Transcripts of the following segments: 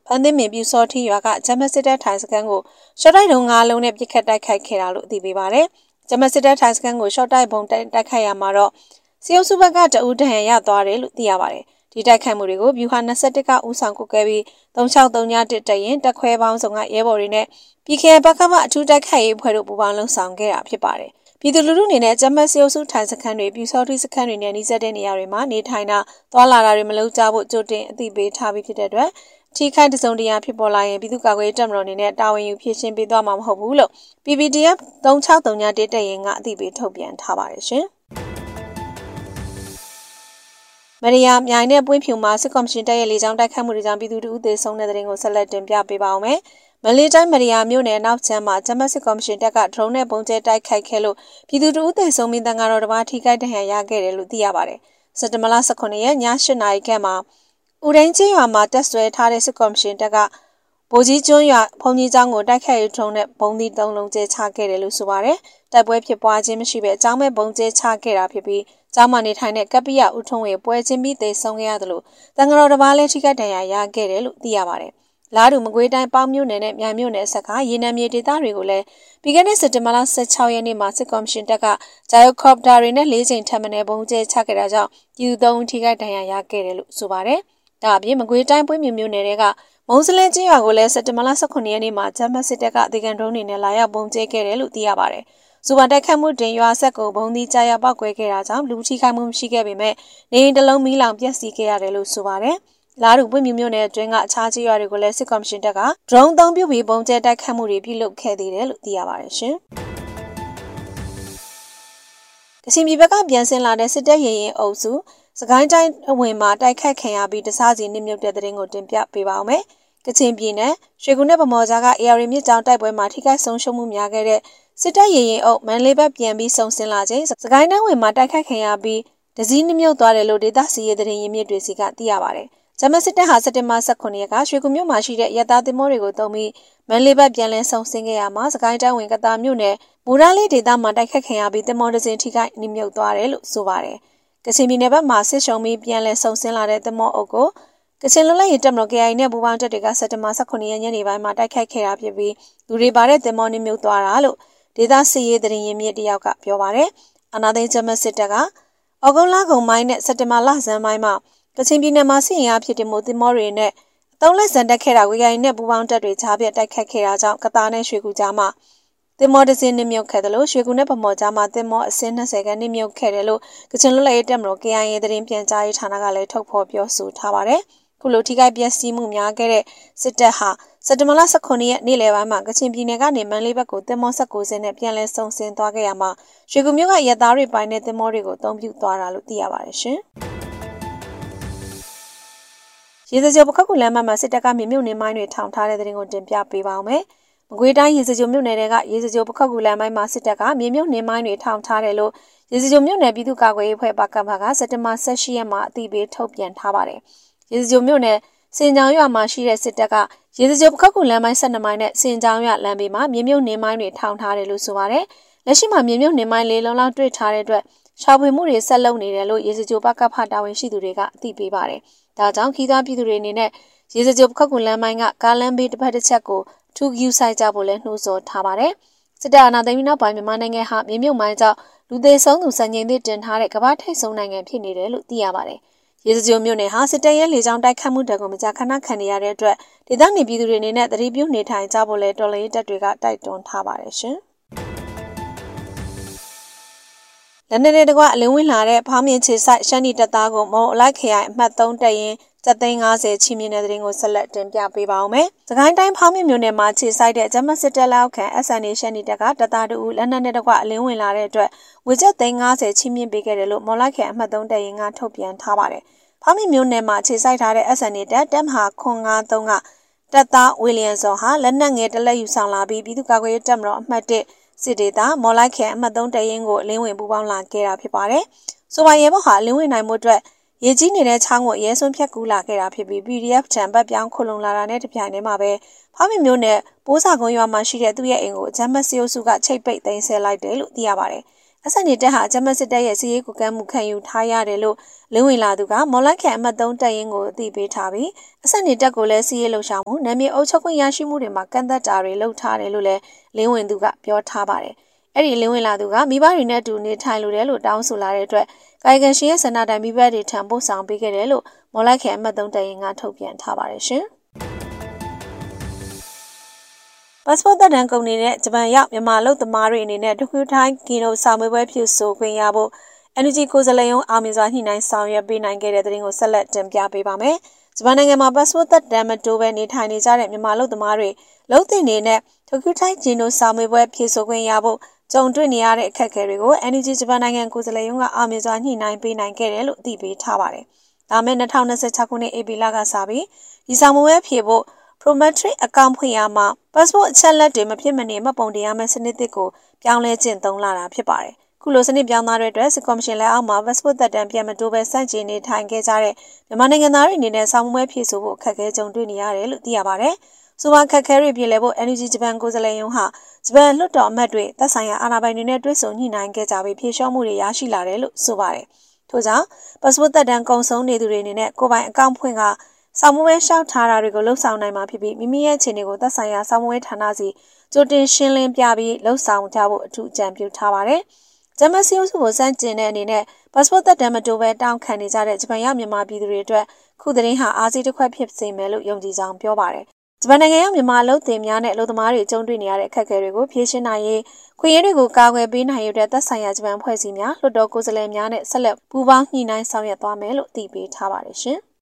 ဖန်သင်းမြင်ပြူစောထီရွာကဂျမစစ်တပ်ထိုင်စခန်းကိုရှော့တိုက်တုံး9လုံးနဲ့ပစ်ခတ်တိုက်ခိုက်ခဲ့တာလို့သိပေးပါတယ်။ဂျမစစ်တပ်ထိုင်စခန်းကိုရှော့တိုက်ပုံတိုက်ခိုက်ရမှာတော့စီယုံစုဘက်ကတအူးတဟန်ရသွားတယ်လို့သိရပါတယ်။ဒီတိုက်ခိုက်မှုတွေကိုဗျူဟာ21ကဦးဆောင်ကုတ်ခဲ့ပြီး3631တရင်တက်ခွဲပေါင်းစုံကရဲဘော်တွေနဲ့ပြည်ခဲဘက်ကမှအထူးတိုက်ခိုက်ရေးဖွဲ့တို့ပူးပေါင်းလှုပ်ဆောင်ခဲ့တာဖြစ်ပါတယ်။ပြည်သူလူထုအနေနဲ့ဂျမစီယုံစုထိုင်စခန်းတွေပြူစောထီစခန်းတွေနဲ့နှိစက်တဲ့နေရာတွေမှာနေထိုင်တာသွာလာတာတွေမလုပ်ကြဖို့ကြိုတင်အသိပေးထားပြီးဖြစ်တဲ့အတွက်ထိခိုက်တစုံတရာဖြစ်ပေါ်လာရင်ပြည်သူ့ကာကွယ်ရေးတပ်မတော်အနေနဲ့တာဝန်ယူဖြည့်ရှင်းပေးသွားမှာမဟုတ်ဘူးလို့ PPTF 3631တရင်ကအသိပေးထုတ်ပြန်ထားပါတယ်ရှင်။မရီယာမြိုင်နဲ့ပွင့်ဖြူမှာစစ်ကော်မရှင်တပ်ရဲ့လေကြောင်းတိုက်ခိုက်မှုတွေကြောင့်ပြည်သူတို့သေဆုံးတဲ့တဲ့ရင်ကိုဆက်လက်တင်ပြပေးပါအောင်မယ်။မလေးတိုင်းမရီယာမြို့နယ်နောက်ချမ်းမှာဂျမတ်စစ်ကော်မရှင်တပ်ကဒရုန်းနဲ့ပုံကျဲတိုက်ခိုက်ခဲ့လို့ပြည်သူတို့သေဆုံးပြီးတန်ကတော့တပါးထိခိုက်ဒဏ်ရာရခဲ့တယ်လို့သိရပါတယ်။စက်တဘာလ18ရက်ည8နာရီခန့်မှာဦးရင်းချင်းရွာမှာတက်ဆွဲထားတဲ့စစ်ကော်မရှင်တပ်ကဗိုလ်ကြီးကျွန်းရွာဘုံကြီးကျောင်းကိုတိုက်ခိုက်ရေးဒရုန်းနဲ့ဘုံသီး3လုံးကျဲချခဲ့တယ်လို့ဆိုပါတယ်။တိုက်ပွဲဖြစ်ပွားခြင်းမရှိဘဲအကြောင်းမဲ့ဘုံကျဲချခဲ့တာဖြစ်ပြီးကျောင်းမှာနေထိုင်တဲ့ကပ္ပိယဦးထုံးဝေပွဲချင်းပြီးသေဆုံးခဲ့ရတယ်လို့တန်ကတော့တပါးလည်းထိခိုက်ဒဏ်ရာရခဲ့တယ်လို့သိရပါတယ်။လာတူမကွေးတိုင်းပေါင်းမြို့နယ်နဲ့မြိုင်မြို့နယ်အဆက်ကရေနံမြေဒေသတွေကိုလည်းပြီးခဲ့တဲ့စက်တင်ဘာလ16ရက်နေ့မှာစစ်ကော်မရှင်တပ်ကဂျိုင်ကော်ပတာတွေနဲ့၄ချိန်ထပ်မံဘုံကျဲချခဲ့တာကြောင့်ပြည်သူ3ဦးထိခိုက်ဒဏ်ရာရခဲ့တယ်လို့ဆိုပါတယ်။ဒါအပြင်မကွေးတိုင်းပွင့်မြူမြို့နယ်တွေကမုံစလဲချင်းရွာကိုလည်းစက်တင်ဘာလ18ရက်နေ့မှာဂျမတ်စစ်တပ်ကအသေးခံဒရုန်းတွေနဲ့လာရောက်ဘုံကျဲခဲ့တယ်လို့သိရပါတယ်။စူပါတိုက်ခတ်မှုတင်ရွာဆက်ကိုဘုံသီးကြားရောက်ပောက်ကွဲခဲ့တာကြောင့်လူထိခိုက်မှုမရှိခဲ့ပေမဲ့နေအိမ်တစ်လုံးမီးလောင်ပျက်စီးခဲ့ရတယ်လို့ဆိုပါတယ်။လာတူပွင့်မြူမြို့နယ်အတွင်းကအခြားကြီးရွာတွေကိုလည်းစစ်ကော်မရှင်တပ်ကဒရုန်းအသုံးပြုပြီးဘုံကျဲတိုက်ခတ်မှုတွေပြုလုပ်ခဲ့သေးတယ်လို့သိရပါတယ်ရှင်။ကချင်ပြည်ဘက်ကပြန်ဆင်းလာတဲ့စစ်တပ်ရင်အုပ်စုစကိုင်းတိုင်းအဝင်မှာတိုက်ခိုက်ခံရပြီးတစားစီနစ်မြုပ်တဲ့တဲ့ရင်ကိုတင်ပြပေးပါအောင်မယ်။ကချင်ပြည်နယ်ရွှေကူနဲ့ဗမော်ကြားက AR မြစ်ကြောင်းတိုက်ပွဲမှာထိခိုက်ဆုံးရှုံးမှုများခဲ့တဲ့စစ်တပ်ရင်အုပ်မန်လေးဘက်ပြန်ပြီးဆုံဆင်းလာခြင်းစကိုင်းတိုင်းဝင်မှာတိုက်ခိုက်ခံရပြီးတစည်းနစ်မြုပ်သွားတယ်လို့ဒေသစီရေးတဲ့ရင်မြစ်တွေစီကသိရပါတယ်။ဂျမတ်စစ်တပ်ဟာစက်တင်ဘာ18ရက်ကရွှေကူမြို့မှာရှိတဲ့ရပ်သားသင်္ဘောတွေကိုတုံးပြီးမန်လေးဘက်ပြန်လည်ဆုံဆင်းခဲ့ရမှာစကိုင်းတိုင်းဝင်ကတာမြို့နယ်မူရလေးဒေသမှာတိုက်ခိုက်ခံရပြီးသင်္ဘောတစ်စင်းထိခိုက်နစ်မြုပ်သွားတယ်လို့ဆိုပါတယ်။ကချင်ပြည်နယ်ဘက်မှာစစ်ရှုံးပြီးပြန်လည်ဆုံဆင်းလာတဲ့သင်္ဘောအုပ်ကိုကချင်လွတ်လပ်ရေးတပ်မတော် KIA နဲ့ပူးပေါင်းတပ်တွေကစက်တင်ဘာ18ရက်ညနေပိုင်းမှာတိုက်ခိုက်ခဲ့တာဖြစ်ပြီးလူတွေပါတဲ့သင်္ဘောနစ်မြုပ်သွားတာလို့ဒေသစစ်ရေးသတင်းရင်းမြစ်တယောက်ကပြောပါတယ်။အာနာသိန်းဂျမတ်စစ်တပ်ကဩဂုတ်လကုန်ပိုင်းနဲ့စက်တင်ဘာလဆန်းပိုင်းမှာကချင်ပြည်နယ်မှာစစ်ရင်အားဖြစ်တဲ့မိုးသင်္ဘောတွေနဲ့အသုံးလက်စံတက်ခဲ့တာ KIA နဲ့ပူးပေါင်းတပ်တွေကြားပြတ်တိုက်ခိုက်ခဲ့တာကြောင့်ကတာနဲ့ရွှေကူကြားမှာသင်္ဘောတစ်စင်းနစ်မြုပ်ခဲ့တယ်လို့ရွှေကူနဲ့ဗမော်ကြားမှာသင်္ဘောအစင်း20ခန်းနစ်မြုပ်ခဲ့တယ်လို့ကချင်လွတ်လပ်ရေးတပ်မတော် KIA သတင်းပြန်ကြားရေးဌာနကလည်းထုတ်ဖော်ပြောဆိုထားပါတယ်။ခုလိုထိခိုက်ပျက်စီးမှုများခဲ့တဲ့စစ်တပ်ဟာစက်တင်ဘာလ18ရက်နေ့လယ်ပိုင်းမှာကချင်ပြည်နယ်ကနေမန်လေးဘက်ကိုသင်္ဘော19စင်းနဲ့ပြန်လည်ဆုံဆင်းသွားခဲ့ရမှာရွှေကူမြို့ကရဲသားတွေပိုင်းတဲ့သင်္ဘောတွေကိုအသုံးပြုသွားတာလို့သိရပါတယ်ရှင်။ရေစကြိုပခောက်ကူလမ်းမှာစစ်တပ်ကမြေမြုပ်နေမိုင်းတွေထောင်ထားတဲ့တဲ့ရင်ကိုတင်ပြပေးပါအောင်မယ်။မကွေးတိုင်းရေစကြိုမြို့နယ်တွေကရေစကြိုပခောက်ကူလမ်းမှာစစ်တပ်ကမြေမြုပ်နေမိုင်းတွေထောင်ထားတယ်လို့ရေစကြိုမြို့နယ်ပြည်သူ့ကာကွယ်ရေးအဖွဲ့ပါကဖကစက်တင်ဘာ18ရက်မှာအသိပေးထုတ်ပြန်ထားပါတယ်။ရေစကြိုမြို့နယ်စင်ကြောင်ရွာမှာရှိတဲ့စစ်တပ်ကရေစကြိုပခောက်ကူလမ်းပိုင်း12မိုင်နဲ့စင်ကြောင်ရွာလမ်းဘေးမှာမြေမြုပ်နေမိုင်းတွေထောင်ထားတယ်လို့ဆိုပါတယ်။လက်ရှိမှာမြေမြုပ်နေမိုင်း၄လုံးလောက်တွေ့ထားတဲ့အတွက်ရှာဖွေမှုတွေဆက်လုပ်နေတယ်လို့ရေစကြိုပကဖတာဝန်ရှိသူတွေကအသိပေးပါတယ်။ဒါကြောင့်ခီးသွွားပြည်သူတွေအနေနဲ့ရေစကြိုပခောက်ကူလမ်းပိုင်းကကားလမ်းဘေးတစ်ဖက်တစ်ချက်ကိုထူးယူဆိုင်ကြဖို့လည်းနှိုးဆော်ထားပါတယ်။စစ်တပ်အာဏာသိမ်းပြီးနောက်ပိုင်းမြန်မာနိုင်ငံဟာမြေမြုပ်မိုင်းကြောင့်လူသေဆုံးသူစံချိန်သစ်တင်ထားတဲ့ကမ္ဘာထိပ်ဆုံးနိုင်ငံဖြစ်နေတယ်လို့သိရပါတယ်။ရေစကြိုမြို့နယ်ဟာစစ်တပ်ရဲ့လေကြောင်းတိုက်ခတ်မှုတွေကိုမကြာခဏခံနေရတဲ့အတွက်ဒေသနေပြည်သူတွေအနေနဲ့သတိပြုနေထိုင်ကြဖို့လဲတော်လှန်ရေးတပ်တွေကတိုက်တွန်းထားပါတယ်ရှင်။လက်နက်တွေကအလင်းဝင်လာတဲ့ဖောင်းမြင့်ချေဆိုင်ရှမ်းနီတပ်သားကိုမုံအလိုက်ခရိုင်အမှတ်3တပ်ရင်း750ချီမြင့်တဲ့တဲ့ရင်ကိုဆက်လက်တင်ပြပေးပါအောင်မယ်။စကိုင်းတိုင်းဖောင်းမြင့်မြို့နယ်မှာခြေဆိုင်တဲ့ဂျမတ်စစ်တပ်လက်အောက်ခံ SNA ရှမ်းနီတပ်ကတပ်သားတို့လက်နက်နဲ့တကွအလင်းဝင်လာတဲ့အတွက်ငွေကျပ်350ချီမြင့်ပေးခဲ့တယ်လို့မုံလိုက်ခရိုင်အမှတ်3တပ်ရင်းကထုတ်ပြန်ထားပါတယ်။ဖောင်းမြင့်မြို့နယ်မှာခြေဆိုင်ထားတဲ့ SNA တပ်မဟာ953ကတပ်သားဝီလီယံစောဟာလက်နက်ငယ်တလက်ယူဆောင်လာပြီးပြည်သူ့ကာကွယ်ရေးတပ်မတော်အမှတ်1စစ်ဒေသမော်လိုက်ခရိုင်အမှတ်3တပ်ရင်းကိုအလင်းဝင်ပူးပေါင်းလာခဲ့တာဖြစ်ပါတယ်။ဆိုပါရဲဘော်ဟာအလင်းဝင်နိုင်မှုအတွက်ရေကြီးနေတဲ့ချောင်းကိုရဲစွန်းဖြတ်ကူးလာခဲ့တာဖြစ်ပြီး PDF ထံဘက်ပြောင်းခုလုံလာတာနဲ့တပြိုင်တည်းမှာပဲဖောင်းမြမျိုးနဲ့ပိုးစာကုန်းရွာမှာရှိတဲ့သူ့ရဲ့အိမ်ကိုဂျမတ်စီယိုစုကချိတ်ပိတ်သိမ်းဆဲလိုက်တယ်လို့သိရပါတယ်။အဆက်နေတဲ့ဟာဂျမတ်စစ်တပ်ရဲ့စီးရေးကိုကမ်းမှုခံယူထားရတယ်လို့လင်းဝင်လာသူကမော်လိုက်ခန်အမှတ်3တပ်ရင်းကိုအသိပေးထားပြီးအဆက်နေတပ်ကိုလည်းစီးရေးလှုပ်ရှားမှုနာမည်အုပ်ချုပ်ခွင့်ရရှိမှုတွေမှာကန့်သက်တာတွေလုပ်ထားတယ်လို့လည်းလင်းဝင်သူကပြောထားပါတယ်။အဲ့ဒီလင်းဝင်လာသူကမိဘတွေနဲ့အတူနေထိုင်လိုတယ်လို့တောင်းဆိုလာတဲ့အတွက်ကာယကံရှင်ရဲ့ဆန္ဒတိုင်မိဘတွေထံပို့ဆောင်ပေးခဲ့တယ်လို့မော်လိုက်ခန်အမှတ်3တပ်ရင်းကထုတ်ပြန်ထားပါတယ်ရှင်။ပတ်စပို့သက်တမ်းကုန်နေတဲ့ဂျပန်ရောက်မြန်မာလူသမားတွေအနေနဲ့တိုကျိုတိုင်းကီနိုစာမေးပွဲဖြစ်ဆိုခွင့်ရဖို့ NUG ကိုယ်စားလှယ်ရုံးအောင်မြင်စွာညှိနှိုင်းဆောင်ရွက်ပေးနိုင်ခဲ့တဲ့သတင်းကိုဆက်လက်တင်ပြပေးပါမယ်။ဂျပန်နိုင်ငံမှာပတ်စပို့သက်တမ်းမတိုးဘဲနေထိုင်နေကြတဲ့မြန်မာလူသမားတွေလုံသင်နေတဲ့တိုကျိုတိုင်းကီနိုစာမေးပွဲဖြစ်ဆိုခွင့်ရဖို့ကြုံတွေ့နေရတဲ့အခက်အခဲတွေကို NUG ဂျပန်နိုင်ငံကိုယ်စားလှယ်ရုံးကအောင်မြင်စွာညှိနှိုင်းပေးနိုင်ခဲ့တယ်လို့အသိပေးထားပါတယ်။ဒါမဲ့2026ခုနှစ်ဧပြီလကစပြီးဒီစာမေးပွဲဖြေဖို့Prometric အကောင့်ဖွင့်ရမှာ passport အချက်လက်တွေမဖြစ်မနေမှတ်ပုံတင်ရမယ့်စနစ်သစ်ကိုပြောင်းလဲကျင့်သုံးလာတာဖြစ်ပါတယ်။ခုလိုစနစ်ပြောင်းသားတဲ့အတွက်စစ်ကော်မရှင်လက်အောက်မှာ passport သက်တမ်းပြန်မတိုးဘဲစန့်ကျင်နေထိုင်ခဲ့ကြတဲ့မြန်မာနိုင်ငံသားတွေအနေနဲ့စာမေးပွဲဖြေဆိုဖို့အခက်အခဲကြုံတွေ့နေရတယ်လို့သိရပါတယ်။ဆိုပါခက်ခဲတွေပြည်လဲဖို့ NUG ဂျပန်ကိုယ်စားလှယ်ရုံးဟာဂျပန်လွှတ်တော်အမတ်တွေသက်ဆိုင်ရာအာဏာပိုင်တွေနဲ့တွေ့ဆုံညှိနှိုင်းခဲ့ကြပြီးဖြေလျှော့မှုတွေရရှိလာတယ်လို့ဆိုပါတယ်။ထို့ကြောင့် passport သက်တမ်းကုန်ဆုံးနေသူတွေအနေနဲ့ကိုယ်ပိုင်အကောင့်ဖွင့်ကစာမေးပွဲလျှောက်ထားတာတွေကိုလှုပ်ဆောင်နိုင်မှာဖြစ်ပြီးမိမိရဲ့အခြေအနေကိုသက်ဆိုင်ရာစာမေးပွဲဌာနစီကြိုတင်ရှင်းလင်းပြပြီးလှုပ်ဆောင်ကြဖို့အထူးအကြံပြုထားပါတယ်။ဂျမတ်စီယိုစုကိုစန့်ကျင်တဲ့အနေနဲ့ passport သက်တမ်းမတိုးဘဲတောင်းခံနေကြတဲ့ဂျပန်ရောက်မြန်မာပြည်သူတွေအတွက်ခုသတင်းဟာအားစီးတစ်ခွက်ဖြစ်စေမယ်လို့ယုံကြည်ကြောင်းပြောပါတယ်။ဂျပန်နိုင်ငံရောက်မြန်မာအလုပ်သင်များနဲ့အလုပ်သမားတွေကြုံတွေ့နေရတဲ့အခက်အခဲတွေကိုဖြေရှင်းနိုင်ရေးခွင့်ရတွေကိုကာကွယ်ပေးနိုင်ရတဲ့သက်ဆိုင်ရာဂျပန်ဖွဲ့စည်းများလွှတ်တော်ကိုယ်စားလှယ်များနဲ့ဆက်လက်ပူးပေါင်းညှိနှိုင်းဆောင်ရွက်သွားမယ်လို့တည်ပေးထားပါတယ်ရှင်။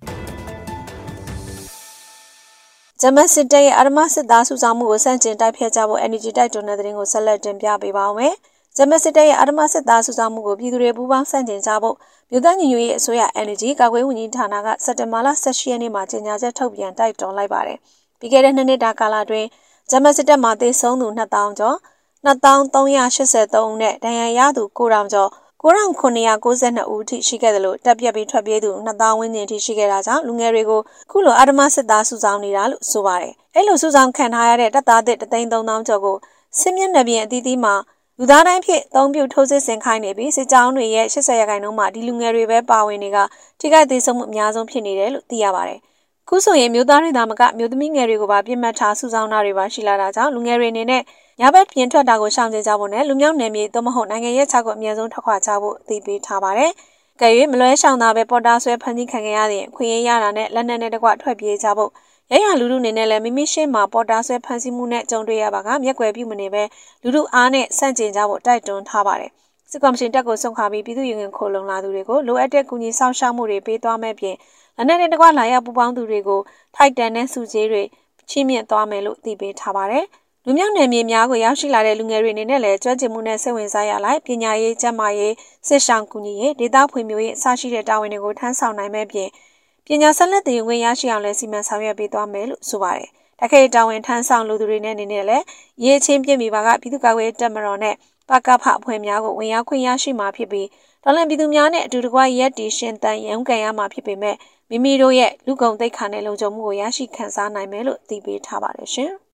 ဂျမတ်စစ်တပ်ရဲ့အာရမစစ်သားစုဆောင်မှုကိုစန့်ကျင်တိုက်ဖျက်ကြဖို့ NUG တိုက်တွန်းတဲ့သတင်းကိုဆက်လက်တင်ပြပေးပါောင်းမယ်။ဂျမတ်စစ်တပ်ရဲ့အာရမစစ်သားစုဆောင်မှုကိုပြည်သူတွေပူးပေါင်းစန့်ကျင်ကြဖို့မြို့သားညီညွတ်ရေးအစိုးရ NUG ကာကွယ်ဝန်ကြီးဌာနကစက်တင်ဘာလ18ရက်နေ့မှာကြေညာချက်ထုတ်ပြန်တိုက်တွန်းလိုက်ပါတယ်။ပြီးခဲ့တဲ့နှစ်တာကာလအတွင်းဂျမတ်စစ်တပ်မှာသေဆုံးသူ2000ကျော်2383ဦးနဲ့ဒဏ်ရာရသူ9000ကျော်9992ဦးထိရှိခဲ့တယ်လို့တပ်ပြက်ပြီးထွက်ပြေးသူ2000ဝန်းကျင်ထိရှိခဲ့တာကြောင့်လူငယ်တွေကိုခုလိုအာရမစစ်သားစုဆောင်နေတာလို့ဆိုပါတယ်။အဲ့လိုစုဆောင်ခံထားရတဲ့တပ်သားသစ်33000ကျော်ကိုစစ်မျက်နှာပြင်အသီးသီးမှာလူသားတိုင်းဖြစ်အုံပြုထိုးစစ်ဆင်ခိုင်းနေပြီးစစ်ကြောင်းတွေရဲ့80%မှာဒီလူငယ်တွေပဲပါဝင်နေကထိခိုက်သေးဆုံးမှုအများဆုံးဖြစ်နေတယ်လို့သိရပါတယ်။ခုဆိုရင်မျိုးသားတွေသာမကမျိုးသမီးငယ်တွေကိုပါပြစ်မှတ်ထားစုဆောင်တာတွေပါရှိလာတာကြောင့်လူငယ်တွေအနေနဲ့ညဘက်ပြင်ထွက်တာကိုရှောင်ကျဉ်ကြဖို့နဲ့လူမျိုးနယ်မြေသို့မဟုတ်နိုင်ငံရဲ့ခြားကိုအမြဲဆုံးထွက်ခွာကြဖို့အသိပေးထားပါတယ်။ကဲ၍မလွဲရှောင်တာပဲပေါ်တာဆွဲဖန်ဆီးခံရရင်ခွင့်ရရတာနဲ့လက်နက်နဲ့တကွထွက်ပြေးကြဖို့ရရလူလူအနေနဲ့လည်းမိမိရှေ့မှာပေါ်တာဆွဲဖန်ဆီးမှုနဲ့ကြုံတွေ့ရပါကမျက်ကွယ်ပြုမနေပဲလူလူအားနဲ့ဆန့်ကျင်ကြဖို့တိုက်တွန်းထားပါတယ်။စစ်ကော်မရှင်တပ်ကိုဆုံးခါပြီးပြည်သူ့ရင်ခိုလုံလာသူတွေကိုလိုအပ်တဲ့ကူညီဆောင်ရှောက်မှုတွေပေးသွားမဲ့ပြင်လက်နက်နဲ့တကွလာရောက်ပူးပေါင်းသူတွေကိုထိုက်တန်တဲ့စုစည်းတွေချီးမြှင့်သွားမယ်လို့သိပေးထားပါတယ်။လူမျိုးနယ်မြေများကိုရောက်ရှိလာတဲ့လူငယ်တွေအနေနဲ့လည်းကျွမ်းကျင်မှုနဲ့စိတ်ဝင်စားရလိုက်ပညာရေးကျန်းမာရေးစစ်ဆောင်ကူညီရေးဒေသဖွံ့ဖြိုးရေးအစရှိတဲ့တာဝန်တွေကိုထမ်းဆောင်နိုင်မဲ့ပြင်ပညာဆက်လက်သင်ယူခွင့်ရရှိအောင်လည်းစီမံဆောင်ရွက်ပေးသွားမယ်လို့ဆိုပါတယ်။တခိုင်တာဝန်ထမ်းဆောင်လူသူတွေနဲ့အနေနဲ့လည်းရေးချင်းပြည့်မိပါကပြည်သူ့ကာကွယ်တပ်မတော်နဲ့ပကဖအဖွဲ့များကိုဝင်ရောက်ခွင့်ရရှိမှာဖြစ်ပြီးတော်လှန်ပြည်သူများနဲ့အတူတကွရက်တီရှင်တန်ရုန်းကန်ရမှာဖြစ်ပေမဲ့မိမိတို့ရဲ့လူကုန်သိက္ခာနဲ့လုံခြုံမှုကိုရရှိခံစားနိုင်မယ်လို့သိပေးထားပါတယ်ရှင်။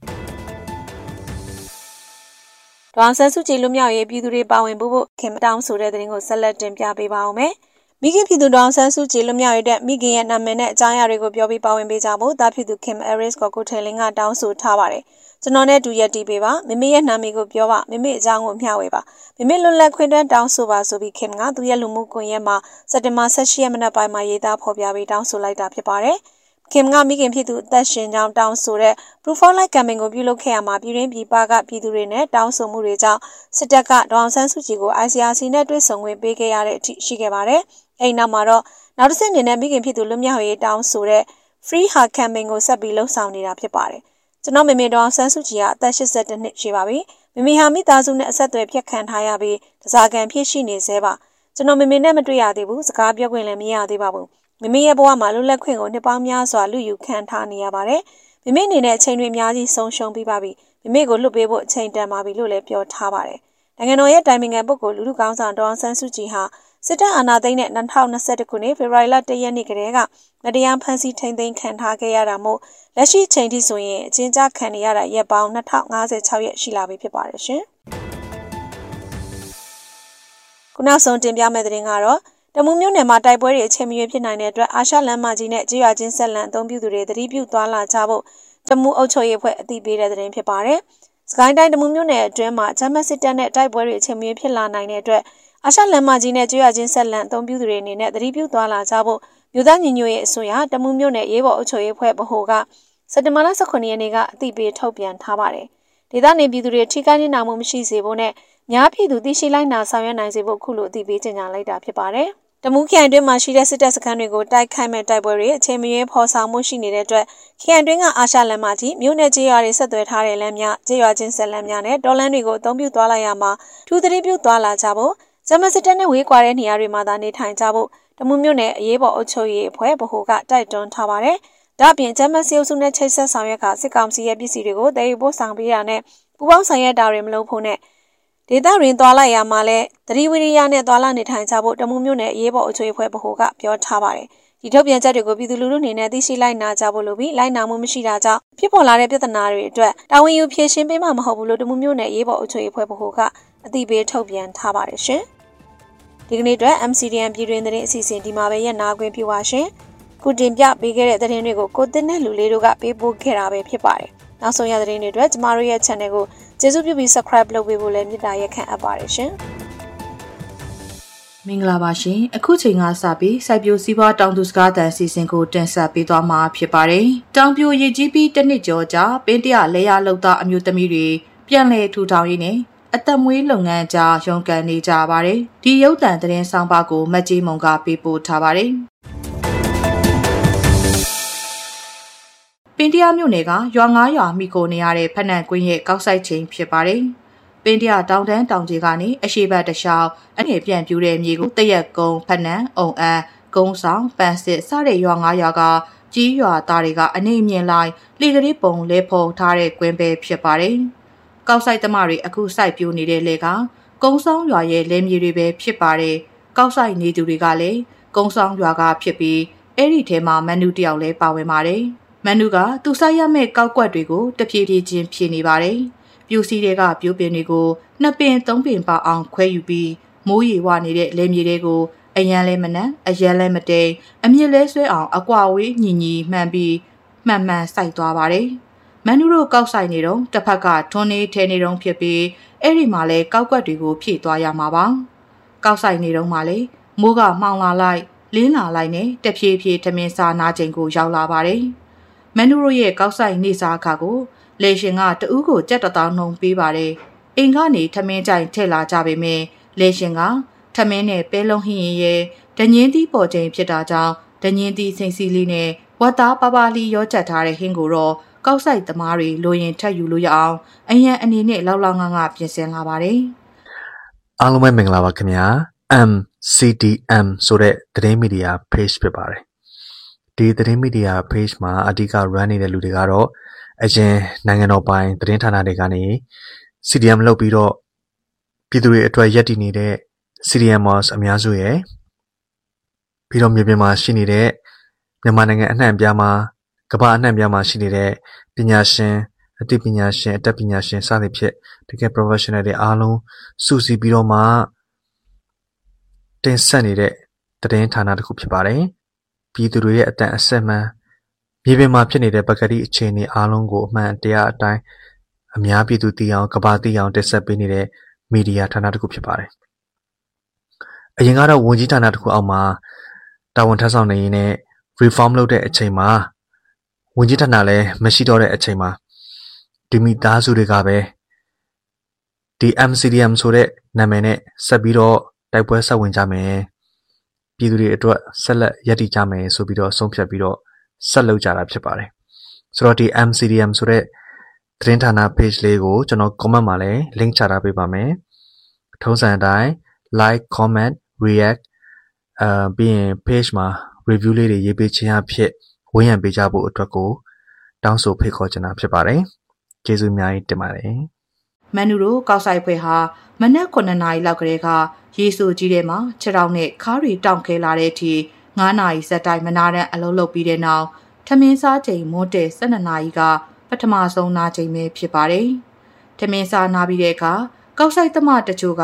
ဒေါအောင်ဆန်းစုကြည်လွတ်မြောက်ရေးပြည်သူတွေပါဝင်ဖို့ခင်တောင်းဆိုတဲ့သတင်းကိုဆက်လက်တင်ပြပေးပါောင်းမယ်။မိခင်ပြည်သူဒေါအောင်ဆန်းစုကြည်လွတ်မြောက်ရေးတဲ့မိခင်ရဲ့နာမည်နဲ့အကြောင်းအရာတွေကိုပြောပြီးပါဝင်ပေးကြဖို့တာဖြစ်သူခင်အဲရစ်ကိုထယ်လင်းကတောင်းဆိုထားပါတယ်။ကျွန်တော်နဲ့တူရက်တီးပေးပါမိမိရဲ့နာမည်ကိုပြောပါမိမိအကြောင်းကိုမျှဝေပါမိမိလွတ်လပ်ခွင့်တောင်းဆိုပါဆိုပြီးခင်ကသူရဲ့လူမှုကွန်ရက်မှာစက်တင်ဘာ18ရက်မနက်ပိုင်းမှာရေးသားဖော်ပြပြီးတောင်းဆိုလိုက်တာဖြစ်ပါတယ်။ခင်ကမိခင်ဖြစ်သူအသက်ရှင်ကြောင်းတောင်းဆိုတဲ့ Proof of Life campaign ကိုပြုလုပ်ခဲ့ရမှာပြည်တွင်းပြည်ပကပြည်သူတွေနဲ့တောင်းဆိုမှုတွေကြောင့်စစ်တပ်ကဒေါအောင်ဆန်းစုကြည်ကို ICRC နဲ့တွေ့ဆုံခွင့်ပေးခဲ့ရတဲ့အထိရှိခဲ့ပါတယ်။အဲဒီနောက်မှာတော့နောက်တစ်ဆင့်အနေနဲ့မိခင်ဖြစ်သူလွတ်မြောက်ရေးတောင်းဆိုတဲ့ Free Her campaign ကိုဆက်ပြီးလှုပ်ဆောင်နေတာဖြစ်ပါတယ်။ကျွန်တော်မေမေဒေါအောင်ဆန်းစုကြည်ကအသက်82နှစ်ရှိပါပြီ။မေမေဟာမိသားစုနဲ့အဆက်အသွယ်ဖြတ်ခံထားရပြီးတစားကန်ဖြစ်ရှိနေသေးပါ။ကျွန်တော်မေမေနဲ့မတွေ့ရသေးဘူးစကားပြောခွင့်လည်းမရသေးပါဘူး။မိမိရဲ့ဘဝမှာလွတ်လပ်ခွင့်ကိုနှစ်ပေါင်းများစွာလူယူခံထားနေရပါတယ်။မိမိအနေနဲ့အချိန်တွေအများကြီးဆုံးရှုံးပြီးပါပြီ။မိမိကိုလွတ်ပေးဖို့အချိန်တန်ပါပြီလို့လည်းပြောထားပါတယ်။နိုင်ငံတော်ရဲ့တိုင်ပင်ခံပုဂ္ဂိုလ်လူထုကောင်းဆောင်ဒေါအောင်ဆန်းစုကြည်ဟာစစ်တပ်အာဏာသိမ်းတဲ့2021ခုနှစ်ဖေဖော်ဝါရီလ1ရက်နေ့ကတည်းကမတရားဖမ်းဆီးထိန်းသိမ်းခံထားခဲ့ရတာမို့လက်ရှိချိန်ထိဆိုရင်အကျဉ်းချခံနေရတာရက်ပေါင်း2056ရက်ရှိလာပြီဖြစ်ပါတယ်ရှင်။ခုနောက်ဆုံးတင်ပြမယ့်သတင်းကတော့တမူးမြို့နယ်မှာတိုက်ပွဲတွေအချိန်မရွေးဖြစ်နိုင်တဲ့အတွက်အာရှလမ်းမကြီးနဲ့ကြေးရွာချင်းဆက်လန်အသုံးပြုသူတွေသတိပြုသွားလာကြဖို့တမူးအုပ်ချုပ်ရေးအဖွဲ့အသိပေးတဲ့သတင်းဖြစ်ပါတယ်။စကိုင်းတိုင်းတမူးမြို့နယ်အတွင်းမှာဂျမတ်စစ်တပ်နဲ့တိုက်ပွဲတွေအချိန်မရွေးဖြစ်လာနိုင်တဲ့အတွက်အာရှလမ်းမကြီးနဲ့ကြေးရွာချင်းဆက်လန်အသုံးပြုသူတွေအနေနဲ့သတိပြုသွားလာကြဖို့မြို့သားညီညွတ်ရေးအစိုးရတမူးမြို့နယ်ရေးပေါ်အုပ်ချုပ်ရေးအဖွဲ့ဗဟိုကစက်တင်ဘာလ18ရက်နေ့ကအသိပေးထုတ်ပြန်ထားပါတယ်။ဒေသနေပြည်သူတွေထိခိုက်နေတာမရှိစေဖို့နဲ့များပြည်သူသိရှိလိုက်နာဆောင်ရွက်နိုင်စေဖို့ခုလိုအသိပေးကြေညာလိုက်တာဖြစ်ပါတယ်။တမူးခရိုင်တွင်းမှာရှိတဲ့စစ်တပ်စခန်းတွေကိုတိုက်ခိုက်မဲ့တိုက်ပွဲတွေအချိန်မရွေးဖော်ဆောင်မှုရှိနေတဲ့အတွက်ခရိုင်တွင်းကအာရှလမ်းမကြီးမြို့နယ်ကြေးရွာတွေဆက်သွယ်ထားတဲ့လမ်းများကြေးရွာချင်းဆက်လမ်းများနဲ့တော်လမ်းတွေကိုအသုံးပြုသွားလိုက်ရမှာထူးသတိပြုသွားလာကြဖို့ဂျမစစ်တပ်နဲ့ဝေးကွာတဲ့နေရာတွေမှာသာနေထိုင်ကြဖို့တမူးမြို့နယ်အရေးပေါ်အုပ်ချုပ်ရေးအဖွဲ့ဗဟိုကတိုက်တွန်းထားပါတယ်။ဒါ့အပြင်ဂျမစီအုပ်စုနဲ့ချိတ်ဆက်ဆောင်ရွက်ကစစ်ကောင်စီရဲ့ပစ္စည်းတွေကိုတည်ယူပို့ဆောင်ပေးတာနဲ့ပူးပေါင်းဆောင်ရွက်တာတွေမလုပ်ဖို့နဲ့ဒေသရင်းသွားလိုက်ရမှာလဲသတိဝိရိယနဲ့သွားလာနေထိုင်ကြဖို့တမူးမြို့နယ်အရေးပေါ်အုပ်ချုပ်ရေးအဖွဲ့ဗဟိုကပြောထားပါတယ်။ဒီထုတ်ပြန်ချက်တွေကိုပြည်သူလူထုအနေနဲ့သိရှိလိုက်နာကြဖို့လိုပြီးလိုက်နာမှုမရှိတာကြောင့်ဖြစ်ပေါ်လာတဲ့ပြဿနာတွေအတွက်တာဝန်ယူဖြေရှင်းပေးမှာမဟုတ်ဘူးလို့တမူးမြို့နယ်အရေးပေါ်အုပ်ချုပ်ရေးအဖွဲ့ဗဟိုကအသိပေးထုတ်ပြန်ထားပါတယ်ရှင်။ဒီကနေ့အတွက် MCDN ပြည်တွင်းသတင်းအစီအစဉ်ဒီမှာပဲရနာခွင့်ပြုပါရှင်။ခုတင်ပြပေးခဲ့တဲ့သတင်းတွေကိုကိုတင်နဲ့လူလေးတို့ကပေးပို့ခဲ့တာပဲဖြစ်ပါတယ်။နောက်ဆုံးရသတင်းတွေအတွက်ကျမတို့ရဲ့ channel ကိုကျေးဇူးပြုပြီး subscribe လုပ်ပေးဖို့လည်းမေတ္တာရက်ခံအပ်ပါတယ်ရှင်မင်္ဂလာပါရှင်အခုချိန်ကစပြီးစိုက်ပျိုးစည်းပွားတောင်သူစကားသံစီစဉ်ကိုတင်ဆက်ပေးသွားမှာဖြစ်ပါတယ်တောင်ပြိုရည်ကြီးပြီးတစ်နှစ်ကျော်ကြာပင်းတရလဲရလောက်သားအမျိုးသမီးတွေပြန်လည်ထူထောင်ရင်းနဲ့အသက်မွေးလုပ်ငန်းကြားရုန်းကန်နေကြပါတယ်ဒီရုပ်သံသတင်းဆောင်ပါကိုမတ်ကြီးမုံကပေးပို့ထားပါတယ်ပင်တရမြို့နယ်ကရွာ9ရွာမိကိုနေရတဲ့ဖက်နက်ကွင်းရဲ့ကောက်ဆိုင်ချိန်ဖြစ်ပါတယ်။ပင်တရတောင်တန်းတောင်ကြီးကနေအရှိဘတ်တလျှောက်အငယ်ပြန့်ပြူတဲ့မြေကိုတရက်ကုန်းဖက်နက်အုံအန်းကုန်းဆောင်ပန်းစစ်စတဲ့ရွာ9ရွာကကြီးရွာသားတွေကအနေမြင့်လိုက်လေကလေးပုံလဲဖုံထားတဲ့ကွင်းပဲဖြစ်ပါတယ်။ကောက်ဆိုင်သမားတွေအခုစိုက်ပြိုနေတဲ့လေကကုန်းဆောင်ရွာရဲ့လယ်မြေတွေပဲဖြစ်ပါတယ်။ကောက်ဆိုင်နေသူတွေကလည်းကုန်းဆောင်ရွာကဖြစ်ပြီးအဲ့ဒီထဲမှာမန်နူတယောက်လည်းပါဝင်ပါတယ်။မန်နူကသူဆိုင်ရမဲ့ကောက်ကွက်တွေကိုတပြေးပြေးချင်းဖြည့်နေပါတယ်။ပြူစီတွေကပြိုးပင်တွေကို2ပင်3ပင်ပါအောင်ခွဲယူပြီးမိုးရေဝနေတဲ့လယ်မြေတွေကိုအရန်လဲမနက်အရန်လဲမတိန်အမြင့်လဲဆွဲအောင်အကွာဝေးညီညီမှန်ပြီးမှန်မှန်စိုက်သွားပါတယ်။မန်နူတို့ကောက်ဆိုင်နေတော့တစ်ဖက်ကထွန်းနေထဲနေတော့ဖြစ်ပြီးအဲ့ဒီမှာလဲကောက်ကွက်တွေကိုဖြည့်သွားရမှာပါ။ကောက်ဆိုင်နေတော့မှလဲမိုးကမှောင်လာလိုက်လင်းလာလိုက်နဲ့တဖြည်းဖြည်းထမင်းစားနာချိန်ကိုရောက်လာပါတယ်။မန်နူတို့ရဲ့ကောက်ဆိုင်နေစားအခါကိုလေရှင်ကတဦးကိုကြက်တောင်းနှုံပေးပါတယ်။အိမ်ကနေထမင်းကြိုင်ထည့်လာကြပေမဲ့လေရှင်ကထမင်းနဲ့ပဲလုံးဟင်းရဲ့ဒညင်းသီးပေါ်ချိန်ဖြစ်တာကြောင့်ဒညင်းသီးစိမ့်စီလေးနဲ့ဝတ်သားပါပါလီရောချက်ထားတဲ့ဟင်းကိုတော့ကောက်ဆိုင်သမားတွေလိုရင်ထပ်ယူလို့ရအောင်အရန်အနေနဲ့လောက်လောက်ငငပြင်ဆင်လာပါတယ်။အားလုံးပဲမင်္ဂလာပါခင်ဗျာ။ MCDM ဆိုတဲ့သတင်းမီဒီယာ page ဖြစ်ပါတယ်ဒီသတင်းမီဒီယာ page မှာအဓိက run နေတဲ့လူတွေကတော့အရင်နိုင်ငံတော်ပိုင်သတင်းဌာနတွေကနေ CDM လုပ်ပြီးတော့ပြည်သူတွေအတွက်ရပ်တည်နေတဲ့ CDMers အများစုရဲ့ပြီးတော့မြေပြင်မှာရှိနေတဲ့မြန်မာနိုင်ငံအနှံ့အပြားမှာကမ္ဘာအနှံ့အပြားမှာရှိနေတဲ့ပညာရှင်အသိပညာရှင်အတတ်ပညာရှင်စသဖြင့်တကယ် professional တွေအားလုံးစုစည်းပြီးတော့မှတင်ဆက်နေတဲ့သတင်းဌာနတစ်ခုဖြစ်ပါတယ်ပြည်သူတွေရဲ့အတန်အဆက်မှန်မြေပြင်မှာဖြစ်နေတဲ့ပကတိအခြေအနေအားလုံးကိုအမှန်တရားအတိုင်းအများပြည်သူသိအောင်ကမ္ဘာသိအောင်တင်ဆက်ပေးနေတဲ့မီဒီယာဌာနတစ်ခုဖြစ်ပါတယ်အရင်ကတော့ဝန်ကြီးဌာနတစ်ခုအောက်မှာတာဝန်ထမ်းဆောင်နေရင်းနဲ့ reform လုပ်တဲ့အချိန်မှာဝန်ကြီးဌာနလည်းမရှိတော့တဲ့အချိန်မှာဒီမိသားစုတွေကပဲဒီ MCDM ဆိုတဲ့နာမည်နဲ့ဆက်ပြီးတော့တိုက်ပွဲဆက်ဝင်ကြမယ်ပြည်သူတွေအတွက်ဆက်လက်ရည်တည်ကြမယ်ဆိုပြီးတော့ဆုံးဖြတ်ပြီးတော့ဆက်လုပ်ကြတာဖြစ်ပါတယ်ဆိုတော့ဒီ MCDM ဆိုတဲ့သတင်းဌာန page လေးကိုကျွန်တော် comment မှာလည်း link ချထားပေးပါမယ်ထုံးစံအတိုင်း like comment react ပြီးရင် page မှာ review လေးတွေရေးပေးခြင်းအဖြစ်ဝန်းရံပေးကြဖို့အတွက်ကိုတောင်းဆိုဖိတ်ခေါ်ချင်တာဖြစ်ပါတယ်ကျေးဇူးအများကြီးတင်ပါတယ်မန်နူတို့ကောက်ဆိုင်ဖွဲ့ဟာမနက်9နာရီလောက်ကလေးကရေဆိုကြီးထဲမှာခြေထောက်နဲ့ခါးတွေတောင့်ခဲလာတဲ့အထိ9နာရီစက်တိုင်းမနာတဲ့အလုပ်လုပ်ပြီးတဲ့နောက်ထမင်းစားချိန်မွန်းတဲ့12နာရီကပထမဆုံးနာချိန်ပဲဖြစ်ပါတယ်။ထမင်းစားနာပြီးတဲ့အခါကောက်ဆိုင်သမားတချို့က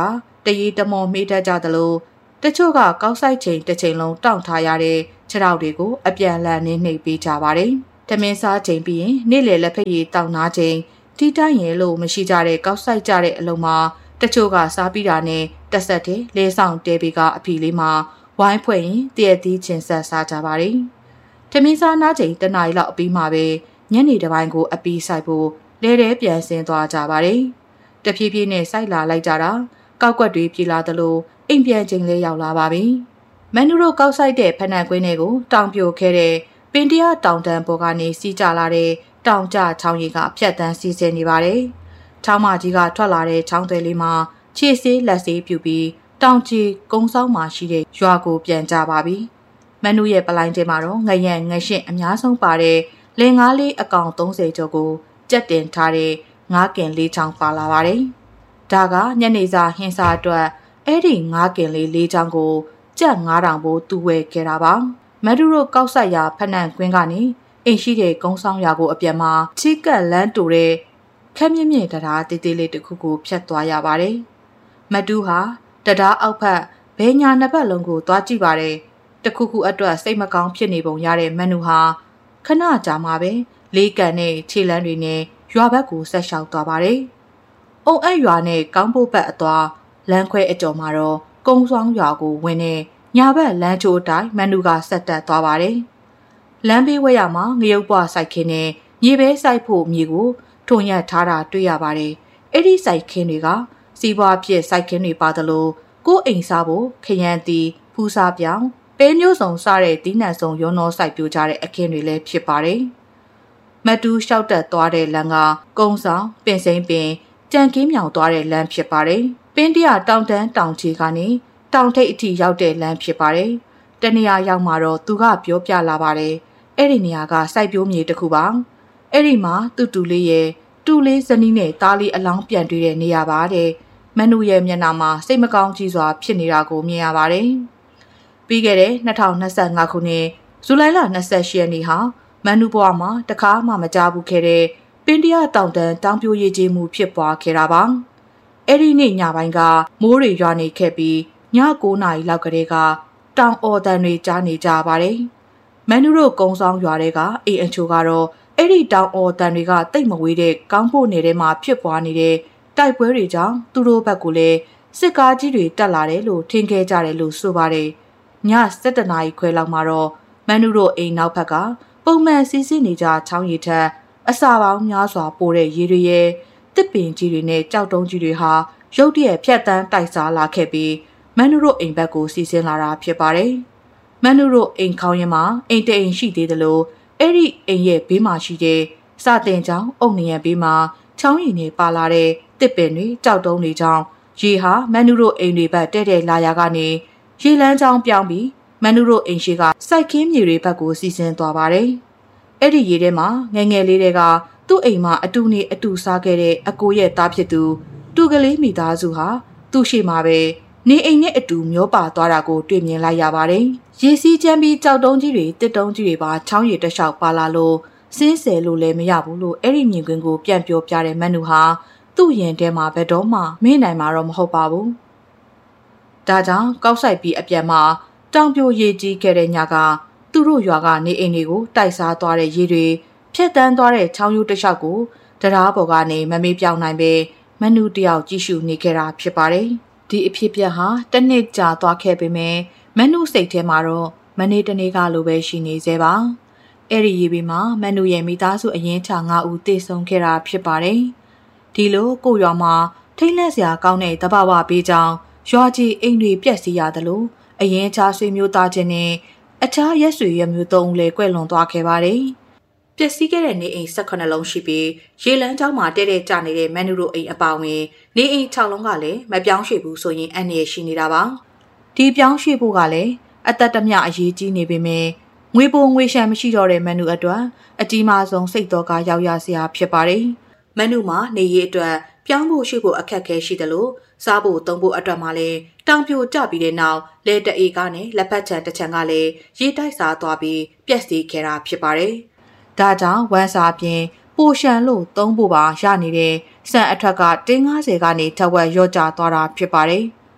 တရီတမော်မိတတ်ကြသလိုတချို့ကကောက်ဆိုင်ချိန်တစ်ချိန်လုံးတောင့်ထားရတဲ့ခြေထောက်တွေကိုအပြန်လန်နှိပ်ပေးကြပါတယ်။တမင်းစားချိန်ပြီးရင်နေ့လယ်လက်ဖက်ရည်တောက်နာချိန်တီးတိုင်းရဲလို့မရှိကြတဲ့ကောက်ဆိုင်ကြတဲ့အလုံးမှာတချို့ကစားပြီးတာနဲ့တက်ဆက်တဲ့လဲဆောင်တဲပေကအဖီလေးမှာဝိုင်းဖွဲ့ရင်တည့်သီးချင်းဆက်စားကြပါတယ်။တမင်းစားနားချိန်တနားရီလောက်အပြီးမှပဲညနေတစ်ပိုင်းကိုအပီးဆိုင်ဖို့လဲတဲပြန်ဆင်းသွားကြပါတယ်။တဖြည်းဖြည်းနဲ့စိုက်လာလိုက်ကြတာကောက်ကွက်တွေပြေလာသလိုအိမ်ပြန်ချိန်လေးရောက်လာပါပြီ။မန်နူတို့ကောက်ဆိုင်တဲ့ဖနက်ကွင်းတွေကိုတောင်ပြိုခဲ့တဲ့ပင်တရတောင်တန်းပေါ်ကနေစီးကြလာတဲ့တောင်ကျချောင်းရီကဖြတ်တန်းစီးဆင်းနေပါတယ်။ချောင်းမကြီးကထွက်လာတဲ့ချောင်းသွဲလေးမှာခြေဆေးလက်ဆေးပြူပြီးတောင်ကြီးကုန်းဆောင်မှာရှိတဲ့ရွာကိုပြန်ကြပါပြီ။မန်နူရဲ့ပလိုင်းထဲမှာတော့ငရက်ငရှင်းအများဆုံးပါတဲ့လင်ငါးလေးအကောင်30ကျော်ကိုကြက်တင်ထားတဲ့ငါးကင်လေးချောင်းပါလာပါတယ်။ဒါကညနေစာဟင်းစာအတွက်အဲ့ဒီငါးကင်လေးလေးချောင်းကိုကြက်9000ဘိုးတူဝဲခဲ့တာပါ။မဒူရိုကောက်ဆက်ရာဖနန့်ကွင်းကနေအိမ်ရှိတဲ့ကုန်းဆောင်ရွာကိုအပြန်မှာချီကက်လန်းတူတဲ့ခက်မြင့်မြင့်တရားတေးသေးလေးတစ်ခုကိုဖြတ်သွားရပါတယ်။မဒူဟာတရားအောက်ဖက်ဘဲညာနှစ်ဖက်လုံးကိုသွားကြည့်ပါတယ်။တခုခုအတွက်စိတ်မကောင်းဖြစ်နေပုံရတဲ့မန်နူဟာခဏကြာမှပဲလေးကန်နဲ့ခြေလန်းတွေနဲ့ရွာဘက်ကိုဆက်လျှောက်သွားပါတယ်။အုံအပ်ရွာနဲ့ကောင်းဖို့ဘက်အသွားလမ်းခွဲအကျော်မှာတော့ကုန်းဆောင်ရွာကိုဝင်နေညာဘက်လမ်းချိုးတိုင်းမန်နူကဆက်တက်သွားပါတယ်။လမ်းဘေးဝဲရမှာငရုတ်ပွားစိုက်ခင်းနဲ့မြေပဲစိုက်ဖို့မြေကိုထုံရက်ထားတာတွေ့ရပါတယ်။အဲ့ဒီစိုက်ခင်းတွေကစီးပွားဖြစ်စိုက်ခင်းတွေပါသလိုကိုယ်အိမ်စားဖို့ခရမ်းတီဖူးစားပြောင်းပဲမျိုးစုံစားတဲ့တီးနှံစုံရုံတော်စိုက်ပြိုကြတဲ့အခင်းတွေလည်းဖြစ်ပါတယ်။မတူးလျှောက်တက်သွားတဲ့လမ်းကကုန်းဆောင်ပင်စိမ့်ပင်ကြံကင်းမြောင်သွားတဲ့လမ်းဖြစ်ပါတယ်။ပင်းတရတောင်တန်းတောင်ချီကနေတောင်ထိပ်အထိရောက်တဲ့လမ်းဖြစ်ပါတယ်။တနေရာရောက်မှာတော့သူကပြောပြလာပါတယ်။အဲ့ဒီနေရာကစိုက်ပျိုးမြေတစ်ခုပါ။အဲ့ဒီမှာတူလေးရဲ့တူလေးဇနီးနဲ့သားလေးအလောင်းပြန်တွေ့တဲ့နေရာပါတဲ့။မန်နူရဲ့မျက်နှာမှာစိတ်မကောင်းကြီးစွာဖြစ်နေတာကိုမြင်ရပါတယ်။ပြီးခဲ့တဲ့2025ခုနှစ်ဇူလိုင်လ28ရက်နေ့ဟာမန်နူဘွားမှာတခါမှမကြားဘူးခဲ့တဲ့ပင်တရတောင်တန်းတောင်ပြိုရည်ကြီးမှုဖြစ်ပွားခဲ့တာပါ။အဲ့ဒီနေ့ညပိုင်းကမိုးတွေရွာနေခဲ့ပြီးည9နာရီလောက်ကတည်းကတောင်အော်တန်တွေကြားနေကြပါတယ်။မန်နူတို့ကုန်းဆောင်ရွာတွေကအိမ်အချို့ကတော့အဲ့ဒီတောင်အော်တန်တွေကတိတ်မဝေးတဲ့ကောင်းဖို့နယ်ထဲမှာဖြစ်ပွားနေတဲ့တိုက်ပွဲတွေကြောင့်သူတို့ဘက်ကလည်းစစ်ကားကြီးတွေတက်လာတယ်လို့ထင်ခဲ့ကြတယ်လို့ဆိုပါတယ်။ည7:00နာရီခွဲလောက်မှာတော့မန်နူတို့အိမ်နောက်ဘက်ကပုံမှန်စီးဆင်းနေကြချောင်းရည်ထက်အစာပေါင်းများစွာပိုတဲ့ရေတွေရဲ့တစ်ပင်ကြီးတွေနဲ့ကြောက်တုံးကြီးတွေဟာရုတ်တရက်ဖြတ်တန်းတိုက်စားလာခဲ့ပြီးမန်နူတို့အိမ်ဘက်ကိုစီးဆင်းလာတာဖြစ်ပါတယ်။မန်နူတို့အိမ်ခေါင်းရင်းမှာအိမ်တအိမ်ရှိသေးတယ်လို့အဲ့ဒီအိမ်ရဲ့ဘေးမှာရှိတဲ့စတင်ချောင်းအုတ်နေရဘေးမှာချောင်းရည်နဲ့ပါလာတဲ့တစ်ပင်တွေကြောက်တုံးတွေကြောင့်ရေဟာမန်နူတို့အိမ်တွေဘက်တဲ့လာရာကနေရေလန်းချောင်းပြောင်းပြီးမန်နူတို့အိမ်ရှိကစိုက်ခင်းမြေတွေဘက်ကိုစီးဆင်းသွားပါတယ်။အဲ့ဒီရေထဲမှာငယ်ငယ်လေးတွေကသူ့အိမ်မှာအတူနေအတူစားခဲ့တဲ့အကိုရဲ့သားဖြစ်သူတူကလေးမိသားစုဟာသူ့ရှိမှာပဲနေအိမ်နဲ့အတူမျောပါသွားတာကိုတွေ့မြင်လိုက်ရပါတယ်။ရေစီးချမ်းပြီးကြောက်တုံးကြီးတွေတစ်တုံးကြီးတွေပါချောင်းရည်တစ်လျှောက်ပါလာလို့စင်းဆယ်လို့လည်းမရဘူးလို့အဲ့ဒီမြင်ကွင်းကိုပြန်ပြောပြတဲ့မန်နူဟာသူ့ရင်ထဲမှာဘယ်တော့မှမင်းနိုင်မှာတော့မဟုတ်ပါဘူး။ဒါကြောင့်ကောက်ဆိုင်ပြီးအပြန်မှာတောင်ပြိုရေကြီးခဲ့တဲ့ညကသူတို့ရွာကနေအိမ်တွေကိုတိုက်စားသွားတဲ့ရေတွေဖြတ်တန်းသွားတဲ့ချောင်းရိုးတစ်လျှောက်ကိုတရားပေါ်ကနေမမေးပြောင်းနိုင်ပဲမန်နူတယောက်ကြည့်ရှုနေခဲ့တာဖြစ်ပါတယ်။ဒီအဖြစ်ပြက်ဟာတစ်နှစ်ကြာသွားခဲ့ပေမဲ့မန်နူစိတ်ထဲမှာတော့မနေ့တနေ့ကလိုပဲရှိနေသေးပါ။အဲ့ဒီရေဘေးမှာမန်နူရဲ့မိသားစုအရင်ချ9ဦးတေဆုံးခဲ့တာဖြစ်ပါတယ်။ဒီလိုကိုရွာမှာထိတ်လန့်စရာကောင်းတဲ့တဘာဝပေးကြောင်းရွာကြီးအိမ်တွေပြက်စီးရတယ်လို့အရင်ချဆွေမျိုးသားချင်းနဲ့အခြားရက်ဆွေရမျိုး3ဦးလည်းကွဲလွန်သွားခဲ့ပါတယ်။ပျက်စီးခဲ့တဲ့နေအိမ်18လုံးရှိပြီးရေလန်းကျောင်းမှာတဲတဲကျနေတဲ့မန်နူတို့အိမ်အပါဝင်နေအိမ်6လုံးကလည်းမပြောင်းရွှေ့ဘူးဆိုရင်အန္တရာယ်ရှိနေတာပါ။ဒီပြောင်းရွှေ့ဖို့ကလည်းအသက်တမျှအရေးကြီးနေပေမဲ့ငွေပိုငွေရှမ်းမရှိတော့တဲ့မန်နူအတွက်အကြီးမားဆုံးစိတ်တော်ကရောက်ရစရာဖြစ်ပါတယ်။မန်နူမှာနေရေးအတွက်ပြောင်းဖို့ရွှေ့ဖို့အခက်အခဲရှိတယ်လို့စားဖို့သုံးဖို့အတွက်မှလည်းတောင်ပြိုကျပြီးတဲ့နောက်လက်တအေကနဲ့လက်ဖက်ချံတစ်ချံကလည်းရေတိုက်စားသွားပြီးပျက်စီးခဲ့တာဖြစ်ပါတယ်။ဒါကြောင့်ဝမ်းစာပြင်ပိုရှန်လို့သုံးဖို့ပါရနေတဲ့စံအထက်ကတင်း90ကနေထက်ဝက်ရော့ကျသွားတာဖြစ်ပါတယ်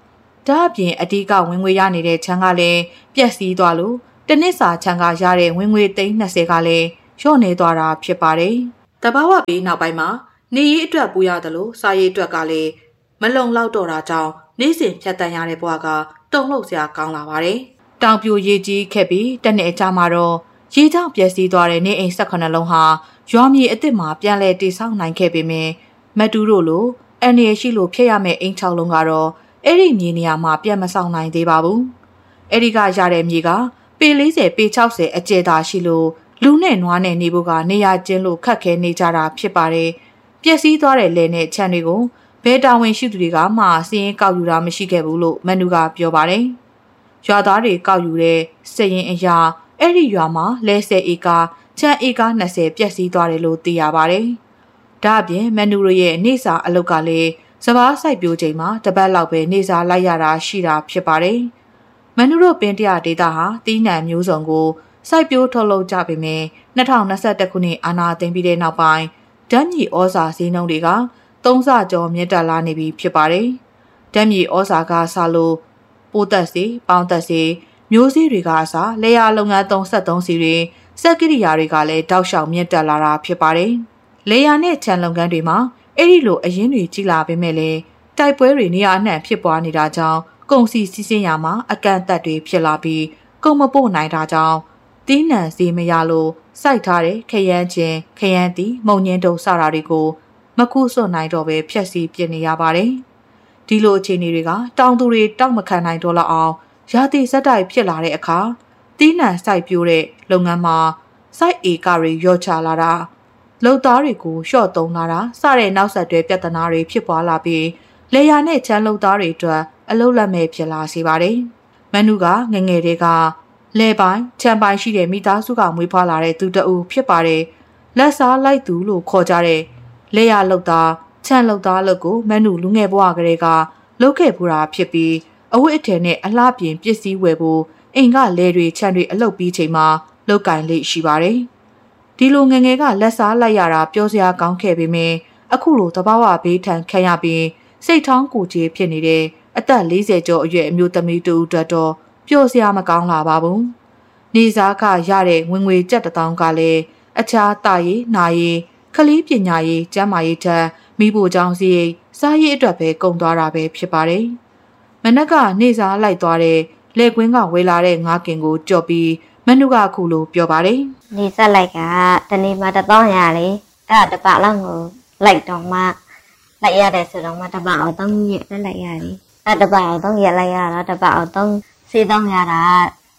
ဒါအပြင်အဓိကဝင်ငွေရနေတဲ့ချမ်းကလည်းပျက်စီးသွားလို့တနစ်စာချမ်းကရတဲ့ဝင်ငွေ320ကလည်းလျော့နေသွားတာဖြစ်ပါတယ်။တဘာဝပြီးနောက်ပိုင်းမှာနေရေးအတွက်ပူရတယ်လို့စားရေးအတွက်ကလည်းမလုံလောက်တော့တာကြောင့်နေ့စဉ်ဖြတ်တန်းရတဲ့ဘဝကတုံ့လှုပ်စရာကောင်းလာပါတယ်။တောင်ပြိုရေကြီးခဲ့ပြီးတနေ့အကြာမှာတော့ရေကြောင့်ပျက်စီးသွားတဲ့နေအိမ်18လုံးဟာရွာမြေအစ်စ်မှာပြန်လည်တည်ဆောက်နိုင်ခဲ့ပေမဲ့မတူတို့လိုအနေရရှိလို့ဖျက်ရမယ့်အိမ်6လုံးကတော့အဲ့ဒီမြေနေရာမှာပြန်မဆောင်နိုင်သေးပါဘူး။အဲ့ဒီကရတဲ့မြေကပေ40ပေ60အကျယ်သာရှိလို့လူနဲ့နွားနဲ့နေဖို့ကနေရာကျင်းလို့ခက်ခဲနေကြတာဖြစ်ပါတယ်။ပျက်စီးသွားတဲ့လယ်နဲ့ခြံတွေကိုဘဲတာဝန်ရှိသူတွေကမှစီးရင်ကောက်ယူတာမရှိခဲ့ဘူးလို့မန်နူကပြောပါတယ်။ရွာသားတွေကောက်ယူတဲ့စည်ရင်အရာအဲ့ဒီရွာမှာလဲ10ဧကခြံဧက20ပျက်စီးသွားတယ်လို့သိရပါတယ်။ဒါအပြင်မန်နူတို့ရဲ့နေစာအလုပ်ကလည်းစပားစိုက်ပျိုးချိန်မှာတပတ်လောက်ပဲနေစာလိုက်ရတာရှိတာဖြစ်ပါတယ်။မန်နူတို့ပင်တရဒေတာဟာတီးနှံမျိုးစုံကိုစိုက်ပျိုးထုတ်လုပ်ကြပေမဲ့2021ခုနှစ်အာဏာသိမ်းပြီးတဲ့နောက်ပိုင်းဓာတ်မြေဩဇာဈေးနှုန်းတွေက3ဆကျော်မြင့်တက်လာနေပြီဖြစ်ပါတယ်။ဓာတ်မြေဩဇာကဆလို့ပိုးသက်စီပေါင်းသက်စီမျိုးစေ့တွေကအစားလေယာလုပ်ငန်း33စီတွေစက်ကိရိယာတွေကလည်းတောက်လျှောက်မြင့်တက်လာတာဖြစ်ပါတယ်။လေယာနဲ့ခြံလုပ်ငန်းတွေမှာအဲ့ဒီလိုအရင်းတွေကြီးလာပေမဲ့လည်းတိုက်ပွဲတွေနေရာအနှံ့ဖြစ်ပွားနေတာကြောင့်ကုန်စည်စီးဆင်းရာမှာအကန့်အသတ်တွေဖြစ်လာပြီးကုန်မပို့နိုင်တာကြောင့်တီးနှံစီမရလို့စိုက်ထားတဲ့ခရမ်းချင်းခရမ်းတီမုံညင်းတုံစတာတွေကိုမခုစွန့်နိုင်တော့ပဲဖျက်ဆီးပြစ်နေရပါတယ်။ဒီလိုအခြေအနေတွေကတောင်သူတွေတောက်မခံနိုင်တော့လောက်အောင်ရာသီစက်တိုက်ဖြစ်လာတဲ့အခါတီးနှံစိုက်ပျိုးတဲ့လုပ်ငန်းမှာစိုက်ဧကတွေလျော့ချလာတာလုပ်သားတွေကိုလျှော့သုံးလာတာစတဲ့နောက်ဆက်တွဲပြဿနာတွေဖြစ်ပွားလာပြီးလေယာနဲ့ချမ်းလုပ်သားတွေအတွက်အလုပ်လက်မဲ့ဖြစ်လာစေပါတယ်။မန်နူကငငယ်တွေကလဲပိုင်းချမ်းပိုင်းရှိတဲ့မိသားစုကမွေးဖွားလာတဲ့သူတအူဖြစ်ပါတယ်။လက်စားလိုက်သူလို့ခေါ်ကြတဲ့လေယာလုပ်သားချမ်းလုပ်သားလုပ်ကိုမန်နူလူငယ်ဘဝကလေးကလုပ်ခဲ့ပူတာဖြစ်ပြီးအဝတ်အထည်နဲ့အလှပြင်ပစ္စည်းဝယ်ဖို့အိမ်ကလဲတွေခြံတွေအလုပ်ပြီးချိန်မှာလုတ်ကင်လေးရှိပါတယ်။ဒီလိုငငယ်ကလက်စားလိုက်ရတာပြောစရာကောင်းခဲ့ပေမဲ့အခုလိုတဘာဝဘေးထန်ခံရပြီးစိတ်ထောင်းကိုကြီးဖြစ်နေတဲ့အသက်40ကျော်အရွယ်အမျိုးသမီးတူအတွက်တော့ပျော်စရာမကောင်းလာပါဘူး။နေစားကရတဲ့ဝင်ငွေကျပ်1000ကလည်းအခြားတာရေးနာရေးခလေးပညာရေးကျန်းမာရေးထက်မိဖို့ကြောင့်စီစားရေးအတွက်ပဲကုန်သွားတာပဲဖြစ်ပါတယ်။မနက်ကနေစားလိုက်သွားတဲ့လက်ကွင်းကဝေလာတဲ့ငါးကင်ကိုကြော်ပြီးမနုကခုလိုပြောပါတယ်။နေစားလိုက်ကတနေ့မှ1000ရလေအဲ့တပတ်လောက်ကိုလိုက်တော့မှလိုက်ရတယ်ဆိုတော့မှတပတ်အောင်3ရက်လိုက်ရတယ်အဲ့တပတ်အောင်3ရက်လိုက်ရတော့တပတ်အောင်3 400ရတာ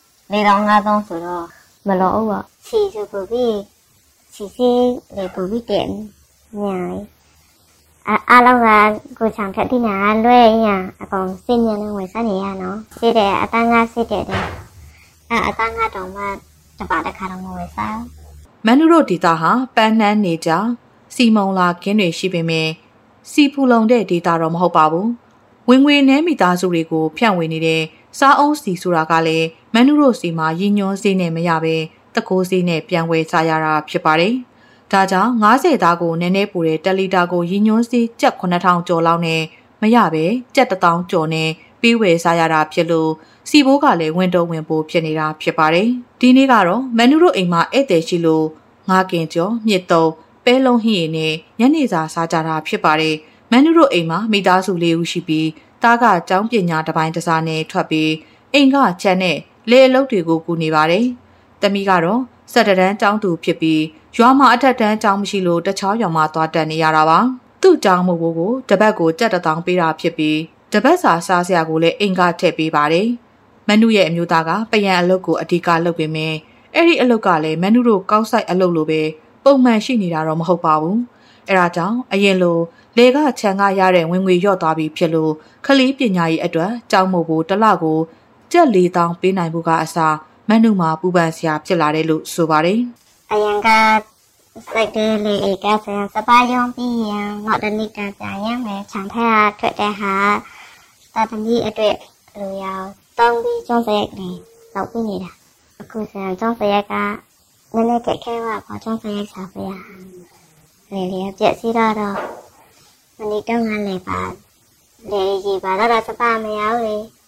4500ဆိုတော့မလို့ဘူးချီစုပူပြီးချီစီလေပူပြီးတင်ညာလေအားလုံးကကိုချောင်ထက်တိနာလွဲရအကောင်စင်ညံနဲ့ဝင်စားနေရနော်စစ်တဲ့အတန်းကစစ်တဲ့အတန်းကတော့မှတပတ်တစ်ခါတော့မဝင်စားမန်နူတို့ဒေတာဟာပန်းနှန်းနေကြစီမုံလာခင်းတွေရှိပေမဲ့စီဖူလုံတဲ့ဒေတာတော့မဟုတ်ပါဘူးဝင်ငွေနှဲမိသားစုတွေကိုဖြန့်ဝေနေတဲ့စားအုံးစီဆိုတာကလည်းမန်နူတို့စီမှာရည်ညွှန်းစေးနဲ့မရပဲတကိုးစေးနဲ့ပြန်ဝယ်စားရတာဖြစ်ပါတယ်ဒါကြောင့်90သားကိုနည်းနည်းပူတဲ့1လီတာကိုရည်ညွှန်းစေးကျပ်9000ကျော်လောက်နဲ့မရပဲကျပ်1000ကျော်နဲ့ပေးဝယ်စားရတာဖြစ်လို့စီဘိုးကလည်းဝင်တော့ဝင်ပိုးဖြစ်နေတာဖြစ်ပါတယ်ဒီနေ့ကတော့မန်နူတို့အိမ်မှာဧည့်သည်ရှိလို့ငါးကင်ကျော်မြစ်တုံးပဲလုံးဟင်းရည်နဲ့ညနေစာစားကြတာဖြစ်ပါတယ်မန်နူတို့အိမ်မှာမိသားစု4ဦးရှိပြီးတားကကျောင်းပညာတစ်ပိုင်းတစ်စားနဲ့ထွက်ပြီးအိမ်ကချမ်းနဲ့လေအလုပ်တွေကိုကူနေပါတယ်တမီကတော့17တန်းကျောင်းသူဖြစ်ပြီးရွာမှာအထက်တန်းကျောင်းမရှိလို့တခြားရွာမှာသွားတက်နေရတာပါသူ့ကျောင်းမို့ကိုတပတ်ကိုကျပ်1000ပေးတာဖြစ်ပြီးတပတ်စာစားစရာကိုလည်းအိမ်ကထည့်ပေးပါတယ်မန်နူရဲ့အမျိုးသားကပယံအလုပ်ကိုအဓိကလုပ်ပေမဲ့အဲ့ဒီအလုပ်ကလည်းမန်နူတို့ကောက်ဆိုင်အလုပ်လိုပဲပုံမှန်ရှိနေတာတော့မဟုတ်ပါဘူးအဲဒါကြောင့်အရင်လိုလေကခြံကရတဲ့ဝင်ငွေလျော့သွားပြီဖြစ်လို့ခလေးပညာရေးအတွက်ကျောင်းမို့ကိုတစ်လကိုကျပ်4000ပေးနိုင်ဖို့ကအစားမန်နူမှာပူပန်စရာဖြစ်လာတယ်လို့ဆိုပါတယ်အရင်ကစိတ်လေးလေးကဆန်စပါးရုံပြီးရင်တော့တနည်းပြန်ပြန်ရမယ်ခြံထက်ထွက်တဲ့ဟာတာသမီးအတွက်လူရောက်တောင်းပြီးကျောင်းစရိုက်လေးလောက်ပြီးနေတာအခုဆန်ကျောင်းစရိုက်ကနည်းနည်းကြက်ခဲပါပေါ့ကျောင်းစရိုက်စားပြရလေလေပြက်စီတော့မနေ့တုန်းကလည်းပါလေကြီးပါတော့စပါးမရဘူးလေ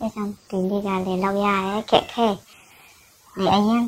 cái xong tìm đi ra để lau da ấy khẽ khẽ để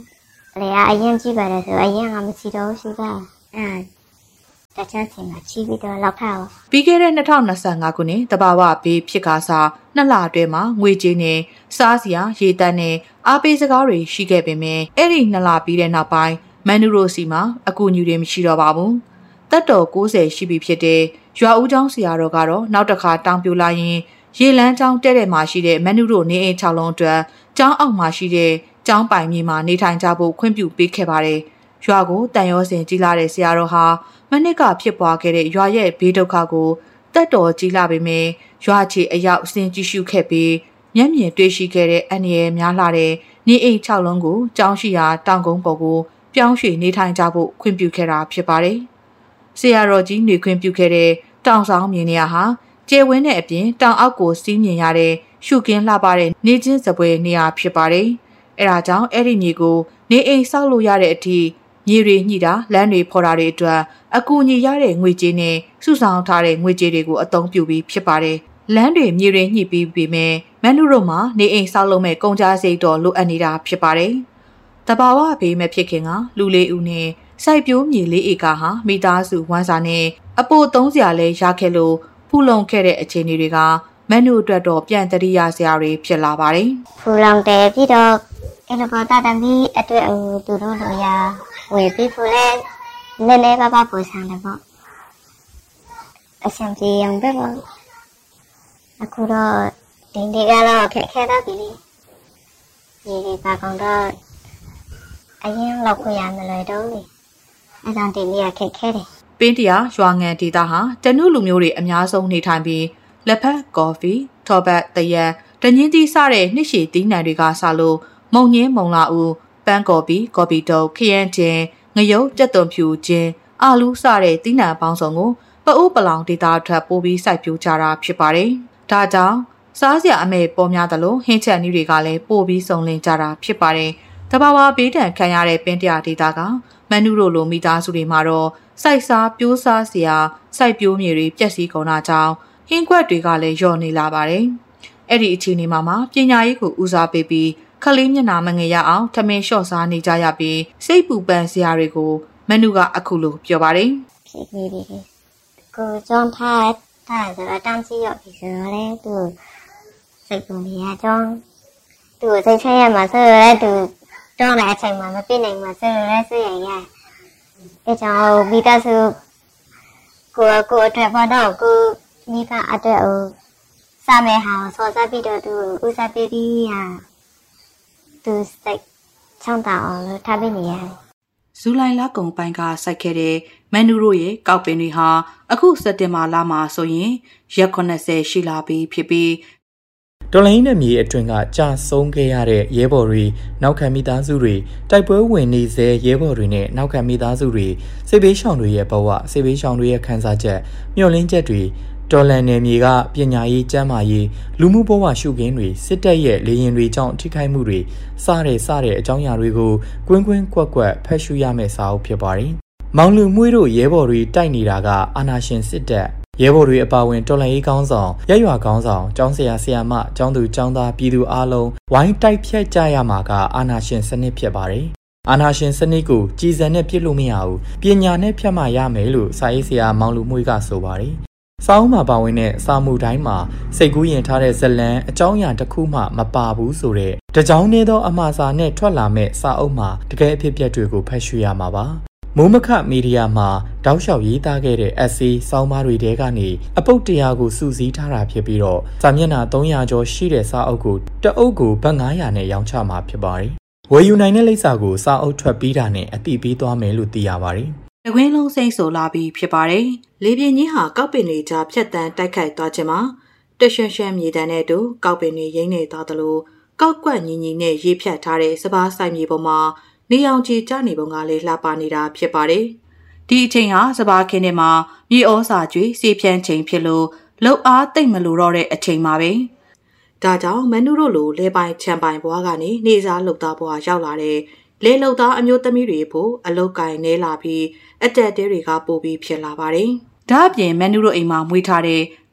anh em chỉ về là sự anh em làm gì đâu chứ cảတခြားချိန်မှာချီးပြီးတော့လောက်ထားအောင်ပြီးခဲ့တဲ့2025ခုနှစ်တဘာဝဘေးဖြစ်ကားစား2လအတွင်းမှာငွေကြေးနဲ့စားစရာရေတန်းနဲ့အားပေးစကားတွေရှိခဲ့ပေမဲ့အဲ့ဒီ2လပြီးတဲ့နောက်ပိုင်းမန်နူရိုစီမှာအကူအညီတွေမရှိတော့ပါဘူးတက်တော်90ရှိပြီဖြစ်တဲ့ရွာဦးကျောင်းဆရာတော်ကတော့နောက်တစ်ခါတောင်းပြလာရင်ရေလန်းကျောင်းတဲ့တဲ့မှာရှိတဲ့မန်နူရိုနေအိမ်6လုံးအတွက်ကျောင်းအောက်မှာရှိတဲ့ကျောင်းပိုင်မြေမှာနေထိုင်ကြဖို့ခွင့်ပြုပေးခဲ့ပါတယ်ရွာကိုတန်ရောစင်ကြီးလာတဲ့ဆရာတော်ဟာမနစ်ကဖြစ်ပွားခဲ့တဲ့ရွာရဲ့ဘေးဒုက္ခကိုတက်တော်ကြီးလာပေမဲ့ရွာချီအရောက်အစဉ်ကြည့်ရှုခဲ့ပြီးမျက်မြင်တွေ့ရှိခဲ့တဲ့အန္တရာယ်များလာတဲ့နေအိမ်6လုံးကိုကျောင်းရှိရာတောင်ကုန်းပေါ်ကိုပြောင်းရွှေ့နေထိုင်ကြဖို့ခွင့်ပြုခဲ့တာဖြစ်ပါတယ်။ဆရာတော်ကြီးနေခွင့်ပြုခဲ့တဲ့တောင်ဆောင်မြေနေရာဟာကျဲဝင်းတဲ့အပြင်တောင်အောက်ကိုစီးမြင်ရတဲ့ရှုကင်းလှပတဲ့နေချင်းစပွဲနေရာဖြစ်ပါတယ်။အဲဒါကြောင့်အဲ့ဒီမြေကိုနေအိမ်ဆောက်လို့ရတဲ့အထိမြေတွေညှိတာလမ်းတွေဖော်တာတွေအတွက်အကူအညီရတဲ့ငွေကြေးနဲ့စုဆောင်ထားတဲ့ငွေကြေးတွေကိုအသုံးပြုပြီးဖြစ်ပါတယ်။လမ်းတွေမြေတွေညှိပြီးပေမဲ့မန်နူရိုမှာနေအိမ်ဆောက်လုပ်မဲ့ကုန်ကြစိတ်တော်လိုအပ်နေတာဖြစ်ပါတယ်။တဘာဝဘေးမဲ့ဖြစ်ခင်ကလူလေးဦးနဲ့စိုက်ပျိုးမြေ4ဧကဟာမိသားစုဝမ်းစာနဲ့အပို30လဲရခဲ့လို့ဖူလုံခဲ့တဲ့အခြေအနေတွေကမန်နူအတွက်တော့ပြန်တရိယာစရာတွေဖြစ်လာပါတယ်။ဖူလုံတယ်ပြီးတော့အဲ့လိုပေါ်တာတမီအတွက်သူတို့လိုရာဝယ်ပြီးဖူလဲနည်းနည်းပါးပူဆောင်တယ်ပေါ့အဆင်ပြေအောင်ပဲပေါ့အခုတော့ဒီနေ့ကတော့ခက်ခဲတော့ပြီဒီပါကောင်တော့အရင်လောက်ခွင့်ရမလို့တော့လေအဲ့ဒါဒီနေ့ခက်ခဲတယ်ပင်းတရာရွာငံဒေသဟာတနုလူမျိုးတွေအများဆုံးနေထိုင်ပြီးလက်ဖက်ကော်ဖီထော်ဘတ်တရက်တညင်းသီးစတဲ့နှစ်ရှည်သီးနှံတွေကစလို့မုံညင်းမုံလာဦးပန်းကော်ဖီကော်ဖီတုပ်ခရမ်းချင်းငရုတ်ကြက်သွန်ဖြူချင်းအာလူးစတဲ့သီးနှံပေါင်းစုံကိုပအိုးပလောင်ဒေသထွက်ပို့ပြီးစိုက်ပျိုးကြတာဖြစ်ပါတယ်။ဒါကြောင့်စားစရာအမဲပေါ်များသလိုဟင်းချက်နည်းတွေကလည်းပို့ပြီးစုံလင်ကြတာဖြစ်ပါတယ်။တဘာဝဘေးဒဏ်ခံရတဲ့ပင်းတရာဒေသကမန်နူရိုလိုမိသားစုတွေမှာတော့စိုက်စားပြိုးစားစရာစိုက်ပျိုးမြေတွေပျက်စီးကုန်တာကြောင့်ဟင်းခွက်တွေကလည်းလျော့နေလာပါတယ်။အဲ့ဒီအခြေအနေမှာပညာရေးကိုဦးစားပေးပြီးခလေးမျက်နှာမငယ်ရအောင်ထမင်းလျှော့စားနေကြရပြီးစိတ်ပူပန်စရာတွေကိုမန်နူကအခုလိုပြောပါတယ်။ဖြစ်နေပြီ။ကိုကျောင်းထားဆိုတော့တန်းစီရောက်ပြီဆိုတော့လေသူစိတ်ပူနေရကျောင်းသူစိတ်ဆင်းရဲမှာဆိုတော့သူကျောင်းလာအချိန်မှာမပြည့်နိုင်မှာဆိုတော့ဆွေးရရ။အဲကြောင့်မိသားစုကိုအတွက်ဘာတော့ကိုမိဘအတွက်စာမဲဟာစောစားပြီးတော့သူဦးစားပေးပြီးသူစိတ်ချမ်းသာအောင်လို့ထားပေးနေရတယ်။ဇူလိုင်လကုန်ပိုင်းကစိုက်ခဲ့တဲ့မန်နူရိုရဲ့ကောက်ပင်တွေဟာအခုစက်တင်ဘာလမှာဆိုရင်ရက်80ရှိလာပြီဖြစ်ပြီးတော်လိုင်းနဲ့မြေအတွင်းကကြာဆုံးခဲ့ရတဲ့ရဲဘော်တွေနောက်ခံမိသားစုတွေတိုက်ပွဲဝင်နေစေရဲဘော်တွေနဲ့နောက်ခံမိသားစုတွေစစ်ဘေးရှောင်တွေရဲ့ဘဝစစ်ဘေးရှောင်တွေရဲ့ခံစားချက်မျှော်လင့်ချက်တွေတော်လန်နယ်မြေကပညာရေးကျန်းမာရေးလူမှုဘဝရှုခင်းတွေစစ်တပ်ရဲ့လေရင်တွေကြောင့်ထိခိုက်မှုတွေစတဲ့အကြောင်းအရာတွေကိုကွင်းကွင်းကွက်ကွက်ဖတ်ရှုရမယ့်စာအုပ်ဖြစ်ပါတယ်။မောင်လူမွေးတို့ရဲဘော်တွေတိုက်နေတာကအာဏာရှင်စစ်တပ်ရဲဘော်တွေအပါအဝင်တော်လှန်ရေးခေါင်းဆောင်ရက်ရွာခေါင်းဆောင်ကျောင်းဆရာဆရာမကျောင်းသူကျောင်းသားပြည်သူအားလုံးဝိုင်းတိုက်ဖြတ်ကြရမှာကအာဏာရှင်စနစ်ဖြစ်ပါတယ်။အာဏာရှင်စနစ်ကိုကြည်စံနဲ့ပြစ်လို့မရဘူးပညာနဲ့ဖြတ်မှရမယ်လို့စာရေးဆရာမောင်လူမွေးကဆိုပါတယ်။စာအုပ်မှာပါဝင်တဲ့စာမှုတိုင်းမှာစိတ်ကူးရင်ထားတဲ့ဇလံအကြောင်းအရာတစ်ခုမှမပါဘူးဆိုတဲ့တကြောင်နေသောအမှားစာနဲ့ထွက်လာမဲ့စာအုပ်မှာတကယ်အဖြစ်အပျက်တွေကိုဖတ်ရှုရမှာပါ။မိုးမခမီဒီယာမှာတောက်လျှောက်ရေးသားခဲ့တဲ့ essay ဆောင်းပါးတွေထဲကနေအပုပ်100ကိုစုစည်းထားတာဖြစ်ပြီးတော့စာမျက်နှာ300ကျော်ရှိတဲ့စာအုပ်ကိုတအုပ်ကိုဘတ်900နဲ့ရောင်းချမှာဖြစ်ပါတယ်။ဝယ်ယူနိုင်တဲ့လိပ်စာကိုစာအုပ်ထွက်ပြီးတာနဲ့အတိပေးသွားမယ်လို့သိရပါတယ်။တကွင်းလုံးစိမ့်ဆိုလာပြီးဖြစ်ပါတယ်။လေပြင်းကြီးဟာကောက်ပင်တွေကြားဖြတ်တန်းတိုက်ခိုက်သွားခြင်းမှာတရွှံရွှံမြေတန်းတဲ့တူကောက်ပင်တွေရိမ့်နေသွားသလိုကောက်ကွက်ညီညီနဲ့ရေးဖြတ်ထားတဲ့စပားဆိုင်မြေပေါ်မှာနေအောင်ချီကျနေပုံကလည်းလှပနေတာဖြစ်ပါတယ်။ဒီအချိန်ဟာစပားခင်းထဲမှာမြေဩစာကျွေးစေဖြန်းချိန်ဖြစ်လို့လှုပ်အားတိတ်မလို့တော့တဲ့အချိန်မှာပဲ။ဒါကြောင့်မနုတို့လိုလဲပိုင်ချံပိုင်ဘွားကနေနေစားလှုပ်သားဘွားရောက်လာတဲ့လဲလှုပ်သားအမျိုးသမီးတွေဖို့အလုတ်ကင်နေလာပြီးအတက်တဲတွေကပို့ပြီးဖြစ်လာပါတယ်။ဒါအပြင်မနုတို့အိမ်မှာမွေးထားတဲ့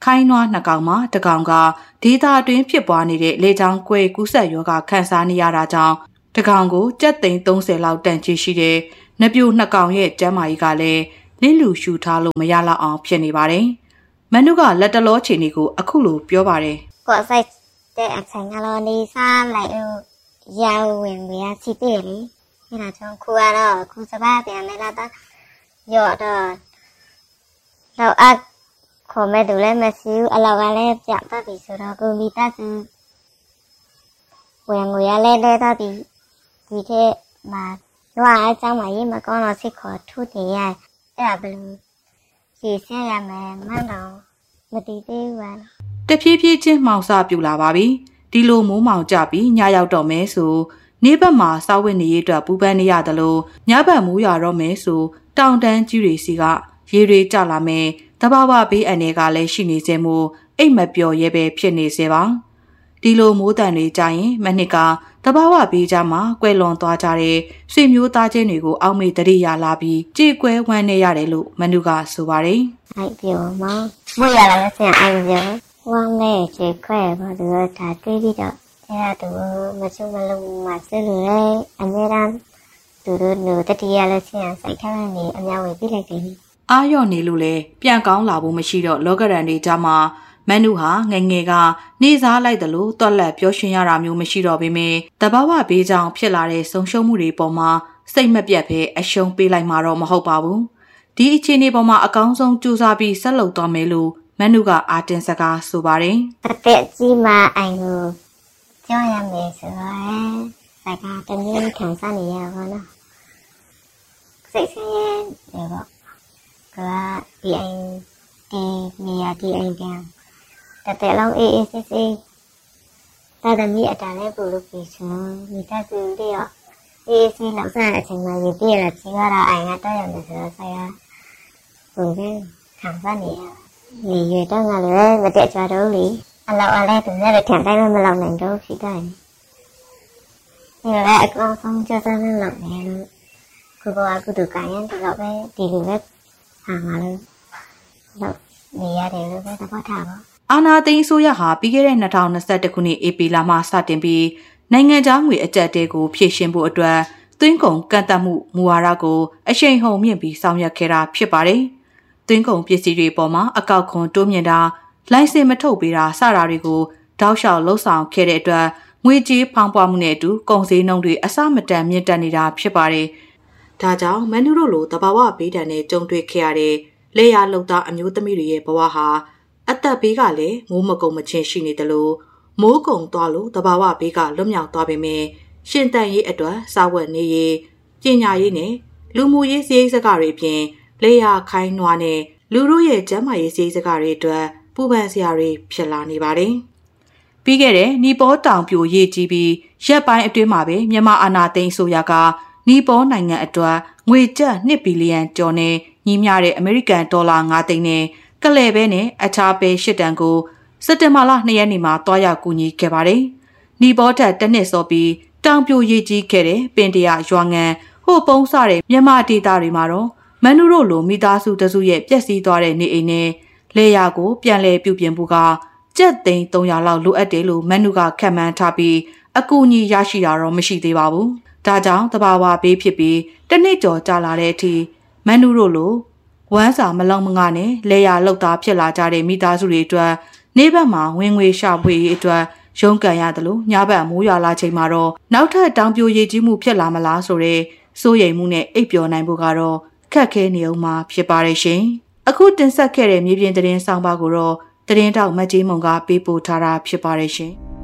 ခိုင်းနွားနှစ်ကောင်မှာတစ်ကောင်ကဒေသအတွင်းဖြစ်ပွားနေတဲ့လေကြောင်းကွဲကူးစက်ရောဂါခံစားနေရတာကြောင့်တစ်ကောင်ကိုကျပ်သိန်း30လောက်တန်ကြီးရှိတဲ့နပြိုနှစ်ကောင်ရဲ့ကျန်းမာရေးကလည်းလင်းလူရှူထားလို့မရလောက်အောင်ဖြစ်နေပါတယ်။မန်နုကလက်တလောချိန်တွေကိုအခုလိုပြောပါတယ်။ကိုယ်ဆိုင်တဲ့အချိန်ကတော့နေစားလိုက်ရောင်ဝင်ရစီတည်းလေ။ဒီတော့ခုကတော့ခုစပါးပြန်နေလာတော့ရော့တော့အခေါ်မဲ့သူလည်းမရှိဘူးအလောက်ကလည်းပြတ်သွားပြီဆိုတော့ကိုမိသားစုဝင်ငွေရလဲလဲတော့ဒီထက်မှာတော့အကြောင်းမရေးမကောင်းတော့စိတ်ခေါ်ထူးတယ်ရအဲ့ဒါဘယ်လိုရှင်းဆက်ရမယ်မှန်းတော့မတည်သေးဘူးပါတဖြည်းဖြည်းချင်းမှောင်စပြူလာပါပြီဒီလိုမိုးမှောင်ကြပြီးညရောက်တော့မယ်ဆိုနေဘက်မှာစောက်ဝတ်နေရအတွက်ပူပန်းနေရတယ်လို့ညဘက်မိုးရွာတော့မယ်ဆိုတောင်တန်းကြီးတွေစီကရေတွေကျလာမယ်တဘာဝဘေးအန္တရာယ်ကလည်းရှိနေစေမို့အိတ်မပျော်ရဲပဲဖြစ်နေစေပါဒီလိုမိုးတန်တွေကြရင်မနှစ်ကတဘာဝဘေးကြမှာကွယ်လွန်သွားကြတဲ့ဆွေမျိုးသားချင်းတွေကိုအောက်မေ့တရိယာလာပြီးကြေကွဲဝမ်းနေရတယ်လို့မနုကဆိုပါတယ်အိုက်ပြောမမိုးရလာလို့ဆင်အိုက်ပြောဝမ်းနေကြေခွဲဘာလို့ဒါတွေးပြီးတော့အဲ့ဒါသူမချုံမလုံးမဆဲလို့လေအများအားသူတို့နိုတတိယလည်းဆင်စိုက်ထားနေအများဝင်ပြလိုက်တယ်အာရော့နေလို့လေပြန်ကောင်းလာဖို့မရှိတော့လောကရန်တွေကြမှာမန်နုဟာငငယ်ကနေစားလိုက်တယ်လို့တွက်လက်ပြောရှင်ရတာမျိုးမရှိတော့ပေမဲ့တဘာဝဘေးကြောင့်ဖြစ်လာတဲ့ဆုံးရှုံးမှုတွေပေါ်မှာစိတ်မပြတ်ပဲအရှုံးပေးလိုက်မှာတော့မဟုတ်ပါဘူးဒီအခြေအနေပေါ်မှာအကောင်းဆုံးကြိုးစားပြီးဆက်လုပ်သွားမယ်လို့မန်နုကအာတင်စကားဆိုပါတယ်အသက်ကြီးမှအိုင်ကိုကြောက်ရမယ်ဆိုတော့စကားတမျိုးခံစားနေရပါတော့စိတ်ဆင်းရဲတယ်ပေါ့ကဒီအိမ်ဒီနေရာဒီအိမ်ကတဲ့လုံးအေးအေးဆေးဆေးတာတမီအတားလည်းပို့လို့ပြီဆိုမိသားစုတွေရောအေးဆေးလောက်စားအချိန်မှရပြည့်လာချင်ရတာအိမ်ကတော့ရတယ်ဆိုတော့ဆရာပုံစံခံစားနေရနေရတော့ငါလည်းမတက်ကြတော့လေအလောက်အလဲသူလည်းခံတိုင်းမလောက်နိုင်တော့ဖြစ်တယ်ဒီလည်းအကောင်းဆုံးကြစမ်းလောက်နေလို့ကိုကကုသကံရင်ဒီတော့ပဲဒီလိုပဲဟာငါလည်းတော့နေရတယ်လို့ပဲသဘောထားပါအာနာသိန်းဆိုရဟာပြီးခဲ့တဲ့2021ခုနှစ်ဧပြီလမှစတင်ပြီးနိုင်ငံခြားငွေအကျပ်တဲကိုဖြည့်ရှင်းဖို့အတွက်သွင်းကုန်ကန့်သတ်မှုမူဝါဒကိုအရှိန်ဟုန်မြင့်ပြီးဆောင်ရွက်ခဲ့တာဖြစ်ပါတယ်။သွင်းကုန်ပစ္စည်းတွေပေါ်မှာအကောက်ခွန်တိုးမြင့်တာလိုင်စင်မထုတ်ပေးတာစတာတွေကိုတောက်လျှောက်လှုပ်ဆောင်ခဲ့တဲ့အတွက်ငွေကြေးဖောင်းပွားမှုနဲ့အတူကုန်စည်နှုန်းတွေအဆမတန်မြင့်တက်နေတာဖြစ်ပါတယ်။ဒါကြောင့်မန်နုတို့လိုတဘာဝဘေးဒဏ်နဲ့ကြုံတွေ့ခဲ့ရတဲ့လေယာလုံသားအမျိုးသမီးတွေရဲ့ဘဝဟာအသက်ဘေးကလည်းမိုးမကုံမချင်းရှိနေတယ်လို့မိုးကုံသွားလို့တဘာဝဘေးကလွတ်မြောက်သွားပေမဲ့ရှင်တန်ရေးအတွက်စာဝတ်နေရေးပညာရေးနဲ့လူမှုရေးစည်းစကားတွေအပြင်လေယာခိုင်းနွားနဲ့လူတို့ရဲ့ကျန်းမာရေးစည်းစကားတွေအတွက်ပူပန်စရာတွေဖြစ်လာနေပါတယ်။ပြီးခဲ့တဲ့နီပေါတောင်ပြိုရေးကြီးပြီးရက်ပိုင်းအတွင်းမှာပဲမြန်မာအာဏာသိမ်းဆိုရကနီပေါနိုင်ငံအတွက်ငွေကျပ်2ဘီလီယံကျော်နဲ့ညီမျှတဲ့အမေရိကန်ဒေါ်လာ9သိန်းနဲ့ကလဲပဲနဲ့အခြားပဲ8တန်ကိုစက်တင်ဘာလ2ရက်နေ့မှာတွားရောက်ကူညီခဲ့ပါတယ်။နီပေါထက်တစ်နှစ်စောပြီးတောင်ပြိုရေးကြီးခဲ့တဲ့ပင်တရာရွာငံဟိုပုံးစတဲ့မြန်မာဒေသတွေမှာတော့မန်နုတို့လိုမိသားစုတစုရဲ့ပျက်စီးသွားတဲ့နေအိမ်နဲ့လေယာကိုပြန်လည်ပြုပြင်ဖို့ကကျပ်သိန်း300လောက်လိုအပ်တယ်လို့မန်နုကခန့်မှန်းထားပြီးအကူအညီရရှိတာတော့မရှိသေးပါဘူး။ဒါကြောင့်တဘာဝဘေးဖြစ်ပြီးတစ်နှစ်ကျော်ကြာလာတဲ့အထိမန်နုတို့လိုဝမ်းစာမလုံမငါနဲ့လေယာလောက်သားဖြစ်လာကြတဲ့မိသားစုတွေအတွက်နေဘက်မှာဝင်ငွေရှာဖွေရေးအတွက်ရုန်းကန်ရတယ်လို့ညဘက်မိုးရွာလာချိန်မှာတော့နောက်ထပ်တောင်ပြိုရေးကြီးမှုဖြစ်လာမလားဆိုတဲ့စိုးရိမ်မှုနဲ့အိပ်ပျော်နိုင်ဖို့ကတော့ခက်ခဲနေအောင်မှာဖြစ်ပါရဲ့ရှင်။အခုတင်ဆက်ခဲ့တဲ့မြေပြင်သတင်းဆောင်ပါကိုတော့သတင်းတောက်မတ်ကြီးမုံကပေးပို့ထားတာဖြစ်ပါရဲ့ရှင်။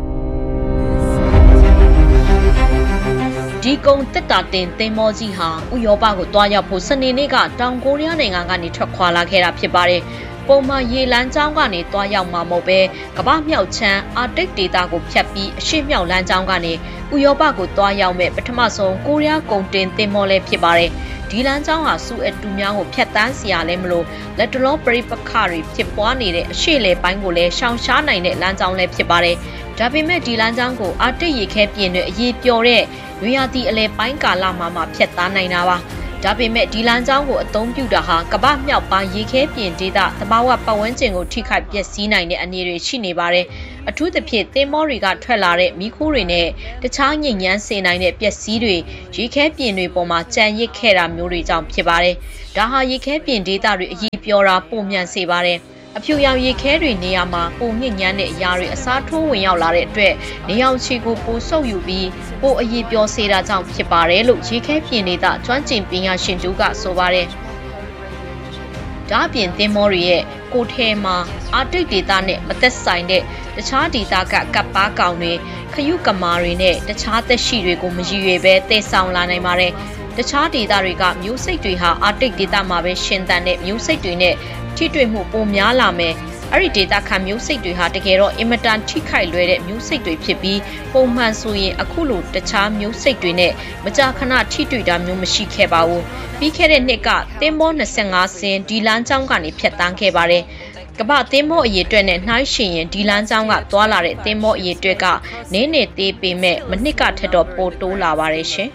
ဒီကုန်းတက်တာတင်သင်္ဘောကြီးဟာဥရောပကိုတွားရောက်ဖို့စနေနေ့ကတောင်ကိုရီးယားနိုင်ငံကနေထွက်ခွာလာခဲ့တာဖြစ်ပါတယ်။ပုံမှန်ရေလမ်းကြောင်းကနေတွားရောက်မှာမဟုတ်ပဲကမ္ဘာမြောက်ချမ်းအာတိတ်ဒေသကိုဖြတ်ပြီးအရှေ့မြောက်လမ်းကြောင်းကနေဥရောပကိုတွားရောက်မဲ့ပထမဆုံးကိုရီးယားကုန်တင်သင်္ဘောလည်းဖြစ်ပါတယ်။ဒီလမ်းကြောင်းဟာစူအက်တူများကိုဖြတ်တန်းစရာလည်းမလိုလက်တလောပရိပခါတွေဖြစ်ပွားနေတဲ့အရှေ့လေပိုင်းကိုလည်းရှောင်ရှားနိုင်တဲ့လမ်းကြောင်းလည်းဖြစ်ပါတယ်။ဒါပေမဲ့ဒီလမ်းကြောင်းကိုအာတိတ်ရေခဲပြင်တွေအရေးပျော်တဲ့နွေရာသီအလဲပိုင်းကာလမှာဖြတ်သားနိုင်တာပါဒါပေမဲ့ဒီလမ်းကြောင်းကိုအသုံးပြုတာဟာကမ္ဘာမြောက်ပိုင်းရေခဲပြင်ဒေသသဘာဝပတ်ဝန်းကျင်ကိုထိခိုက်ပျက်စီးနိုင်တဲ့အနေတွေရှိနေပါတယ်။အထူးသဖြင့်သင်္ဘောတွေကထွက်လာတဲ့မီးခိုးတွေနဲ့တခြားညစ်ညမ်းစေနိုင်တဲ့ပျက်စီးတွေရေခဲပြင်တွေပေါ်မှာကြံရစ်ခဲ့တာမျိုးတွေကြောင့်ဖြစ်ပါတယ်။ဒါဟာရေခဲပြင်ဒေသတွေအကြီးပြောတာပုံမြန်စေပါတယ်။အဖြူရောင်ရေခဲတွေနေရာမှာပုံညစ်ညမ်းတဲ့အရာတွေအစားထိုးဝင်ရောက်လာတဲ့အတွက်နေအောင်ချီကိုပိုဆုပ်ယူပြီးပိုအရေးပြောစေတာကြောင့်ဖြစ်ပါတယ်လို့ရေခဲပြင်ဒေသကျွမ်းကျင်ပညာရှင်တို့ကဆိုပါတယ်။ဒါအပြင်သင်္ဘောတွေရဲ့ကိုထဲမှာအာတိတ်ဒေသနဲ့မသက်ဆိုင်တဲ့တခြားဒေသကကပ်ပါကောင်တွေခရုကမာတွေနဲ့တခြားသက်ရှိတွေကိုမရည်ရွယ်ပဲတည်ဆောင်လာနိုင်ပါတယ်။တခြားဒေသတွေကမျိုးစိတ်တွေဟာအာတိတ်ဒေသမှာပဲရှင်သန်တဲ့မျိုးစိတ်တွေနဲ့ထိတွေ့မှုပိုများလာမယ်။အဲ့ဒီဒေတာခံမျိုးစိတ်တွေဟာတကယ်တော့အင်မတန်ထိခိုက်လွယ်တဲ့မျိုးစိတ်တွေဖြစ်ပြီးပုံမှန်ဆိုရင်အခုလိုတခြားမျိုးစိတ်တွေနဲ့မကြာခဏထိတွေ့တာမျိုးမရှိခဲ့ပါဘူး။ပြီးခဲ့တဲ့နှစ်ကသင်္ဘော25စင်းဒီလမ်းကြောင်းကနေဖြတ်တန်းခဲ့ပါတယ်။ကမ္ဘာသင်္ဘောအရေအတွက်နဲ့နှိုင်းယှဉ်ရင်ဒီလမ်းကြောင်းကသွားလာတဲ့သင်္ဘောအရေအတွက်ကနည်းနည်းသေးပေမဲ့မနှစ်ကထက်တော့ပိုတိုးလာပါတယ်ရှင်။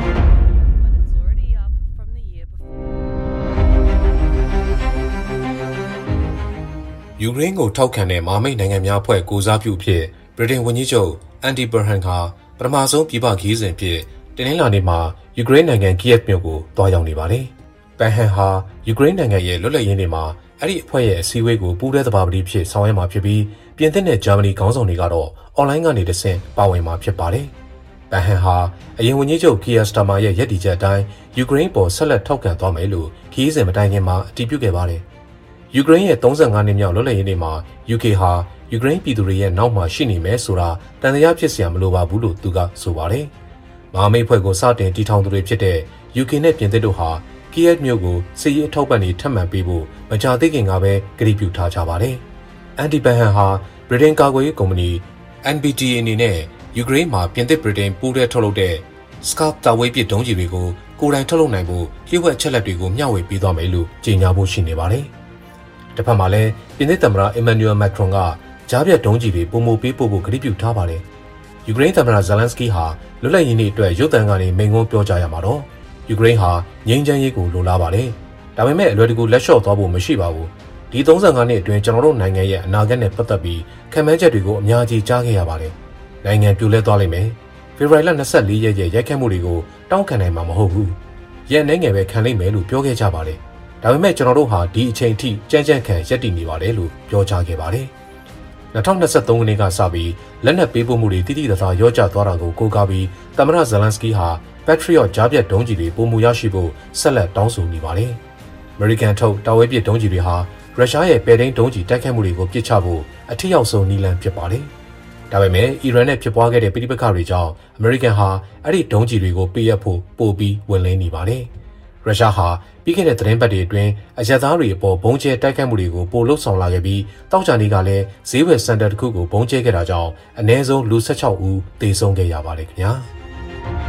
ယူကရိန်းကိုထောက်ခံတဲ့မဟာမိတ်နိုင်ငံများအဖွဲ့ကိုစားပြုဖြစ်ဗြိတိန်ဝန်ကြီးချုပ်အန်ဒီဘရဟန်ဟာပထမဆုံးပြည်ပခရီးစဉ်ဖြစ်တင်နင်္လာနေ့မှာယူကရိန်းနိုင်ငံကီယက်မြို့ကိုတွားရောက်နေပါတယ်။ဘန်ဟန်ဟာယူကရိန်းနိုင်ငံရဲ့လွတ်လပ်ရေးနေ့မှာအဲ့ဒီအဖွဲ့ရဲ့အစည်းအဝေးကိုပူးတွဲသဘာပတိဖြစ်ဆောင်ရွက်မှာဖြစ်ပြီးပြင်သစ်နဲ့ဂျာမနီခေါင်းဆောင်တွေကတော့အွန်လိုင်းကနေတဆင့်ပါဝင်မှာဖြစ်ပါတယ်။ဘန်ဟန်ဟာအရင်ဝန်ကြီးချုပ်ကီယာစတာမာရဲ့ရည်တည်ချက်အတိုင်းယူကရိန်းပေါ်ဆက်လက်ထောက်ခံသွားမယ်လို့ခရီးစဉ်မတိုင်ခင်မှာအတည်ပြုခဲ့ပါတယ်။ယူကရိန်းရဲ့35နှစ်မြောက်လွတ်လပ်ရေးနေ့မှာ UK ဟာယူကရိန်းပြည်သူတွေရဲ့နောက်မှာရှိနေမယ်ဆိုတာတန်တရားဖြစ်စရာမလိုပါဘူးလို့သူကဆိုပါတယ်။မဟာမိတ်ဖွဲ့ကိုစတင်တည်ထောင်သူတွေဖြစ်တဲ့ UK နဲ့ပြင်သစ်တို့ဟာကီယက်မြို့ကိုစစ်ရေးအထောက်ပံ့တွေထပ်မံပေးဖို့မကြာသေးခင်ကပဲကတိပြုထားကြပါတယ်။အန်တီဘန်ဟန်ဟာဗြိတိန်ကာကွယ်ရေးကုမ္ပဏီ NBTA အနေနဲ့ယူကရိန်းမှာပြင်သစ်ဗြိတိန်ပူးတွဲထုတ်လုပ်တဲ့ Scalp တာဝေးပစ်ဒုံးကျည်တွေကိုကိုယ်တိုင်ထုတ်လုပ်နိုင်ဖို့လျှို့ဝှက်ချက်လက်တွေကိုမျှဝေပေးသွားမယ်လို့ကြေညာဖို့ရှိနေပါတယ်။တစ်ဖက်မှာလည်းပြင်သစ်သမ္မတအီမန်နျူယ်မက်ခရွန်ကကြားပြတ်ဒုံးကျည်တွေပုံမပေးပို့ဖို့ကတိပြုထားပါတယ်။ယူကရိန်းသမ္မတဇယ်လန်စကီဟာလွတ်လပ်ရေးနေ့အတွက်ရုတ်တံကနေမိန့်ခွန်းပြောကြားရမှာတော့ယူကရိန်းဟာငြိမ်းချမ်းရေးကိုလိုလားပါတယ်။ဒါပေမဲ့အလွယ်တကူလက်လျှော့သွားဖို့မရှိပါဘူး။ဒီ35နှစ်အတွင်းကျွန်တော်တို့နိုင်ငံရဲ့အနာဂတ်နဲ့ပတ်သက်ပြီးခံမှန်းချက်တွေကိုအများကြီးကြားခဲ့ရပါတယ်။နိုင်ငံပြိုလဲသွားလိမ့်မယ်။ဖေဖော်ဝါရီလ24ရက်ရဲ့ရိုက်ခတ်မှုတွေကိုတောင်းခံနိုင်မှာမဟုတ်ဘူး။ရက်နိုင်ငယ်ပဲခံလိမ့်မယ်လို့ပြောခဲ့ကြပါတယ်။ဒါပေမဲ့ကျွန်တော်တို့ဟာဒီအချိန်ထိကြမ်းကြမ်းခံရပ်တည်နေပါတယ်လို့ပြောကြားခဲ့ပါတယ်။2023ခုနှစ်ကစပြီးလက်နက်ပေးပို့မှုတွေတိတိကျကျရောကြသွားတာကိုကိုးကားပြီးသမ္မတဇယ်လန်စကီဟာ Patriot ကြားပြတ်ဒုံးကျည်တွေပုံမူရရှိဖို့ဆက်လက်တောင်းဆိုနေပါတယ်။ American ထုတ်တာဝဲပစ်ဒုံးကျည်တွေဟာရုရှားရဲ့ပဲ့ထိန်းဒုံးကျည်တိုက်ခိုက်မှုတွေကိုပစ်ချဖို့အထက်ရောက်ဆုံးနည်းလမ်းဖြစ်ပါတယ်။ဒါပေမဲ့အီရန်နဲ့ဖြစ်ပွားခဲ့တဲ့ပြည်ပခါတွေကြောင့် American ဟာအဲ့ဒီဒုံးကျည်တွေကိုပေးအပ်ဖို့ပို့ပြီးဝင်လင်းနေပါတယ်။ရုရှားဟာပြီးခဲ့တဲ့သတင်းပတ်တွေအတွင်းအရက်သားတွေအပေါ်ဘုံကျဲတိုက်ခိုက်မှုတွေကိုပိုလှုပ်ဆောင်လာခဲ့ပြီးတောက်ချာနေကလည်းဈေးဝယ်စင်တာတစ်ခုကိုဘုံကျဲခဲ့တာကြောင့်အနည်းဆုံးလူ16ဦးသေဆုံးခဲ့ရပါတယ်ခင်ဗျာ။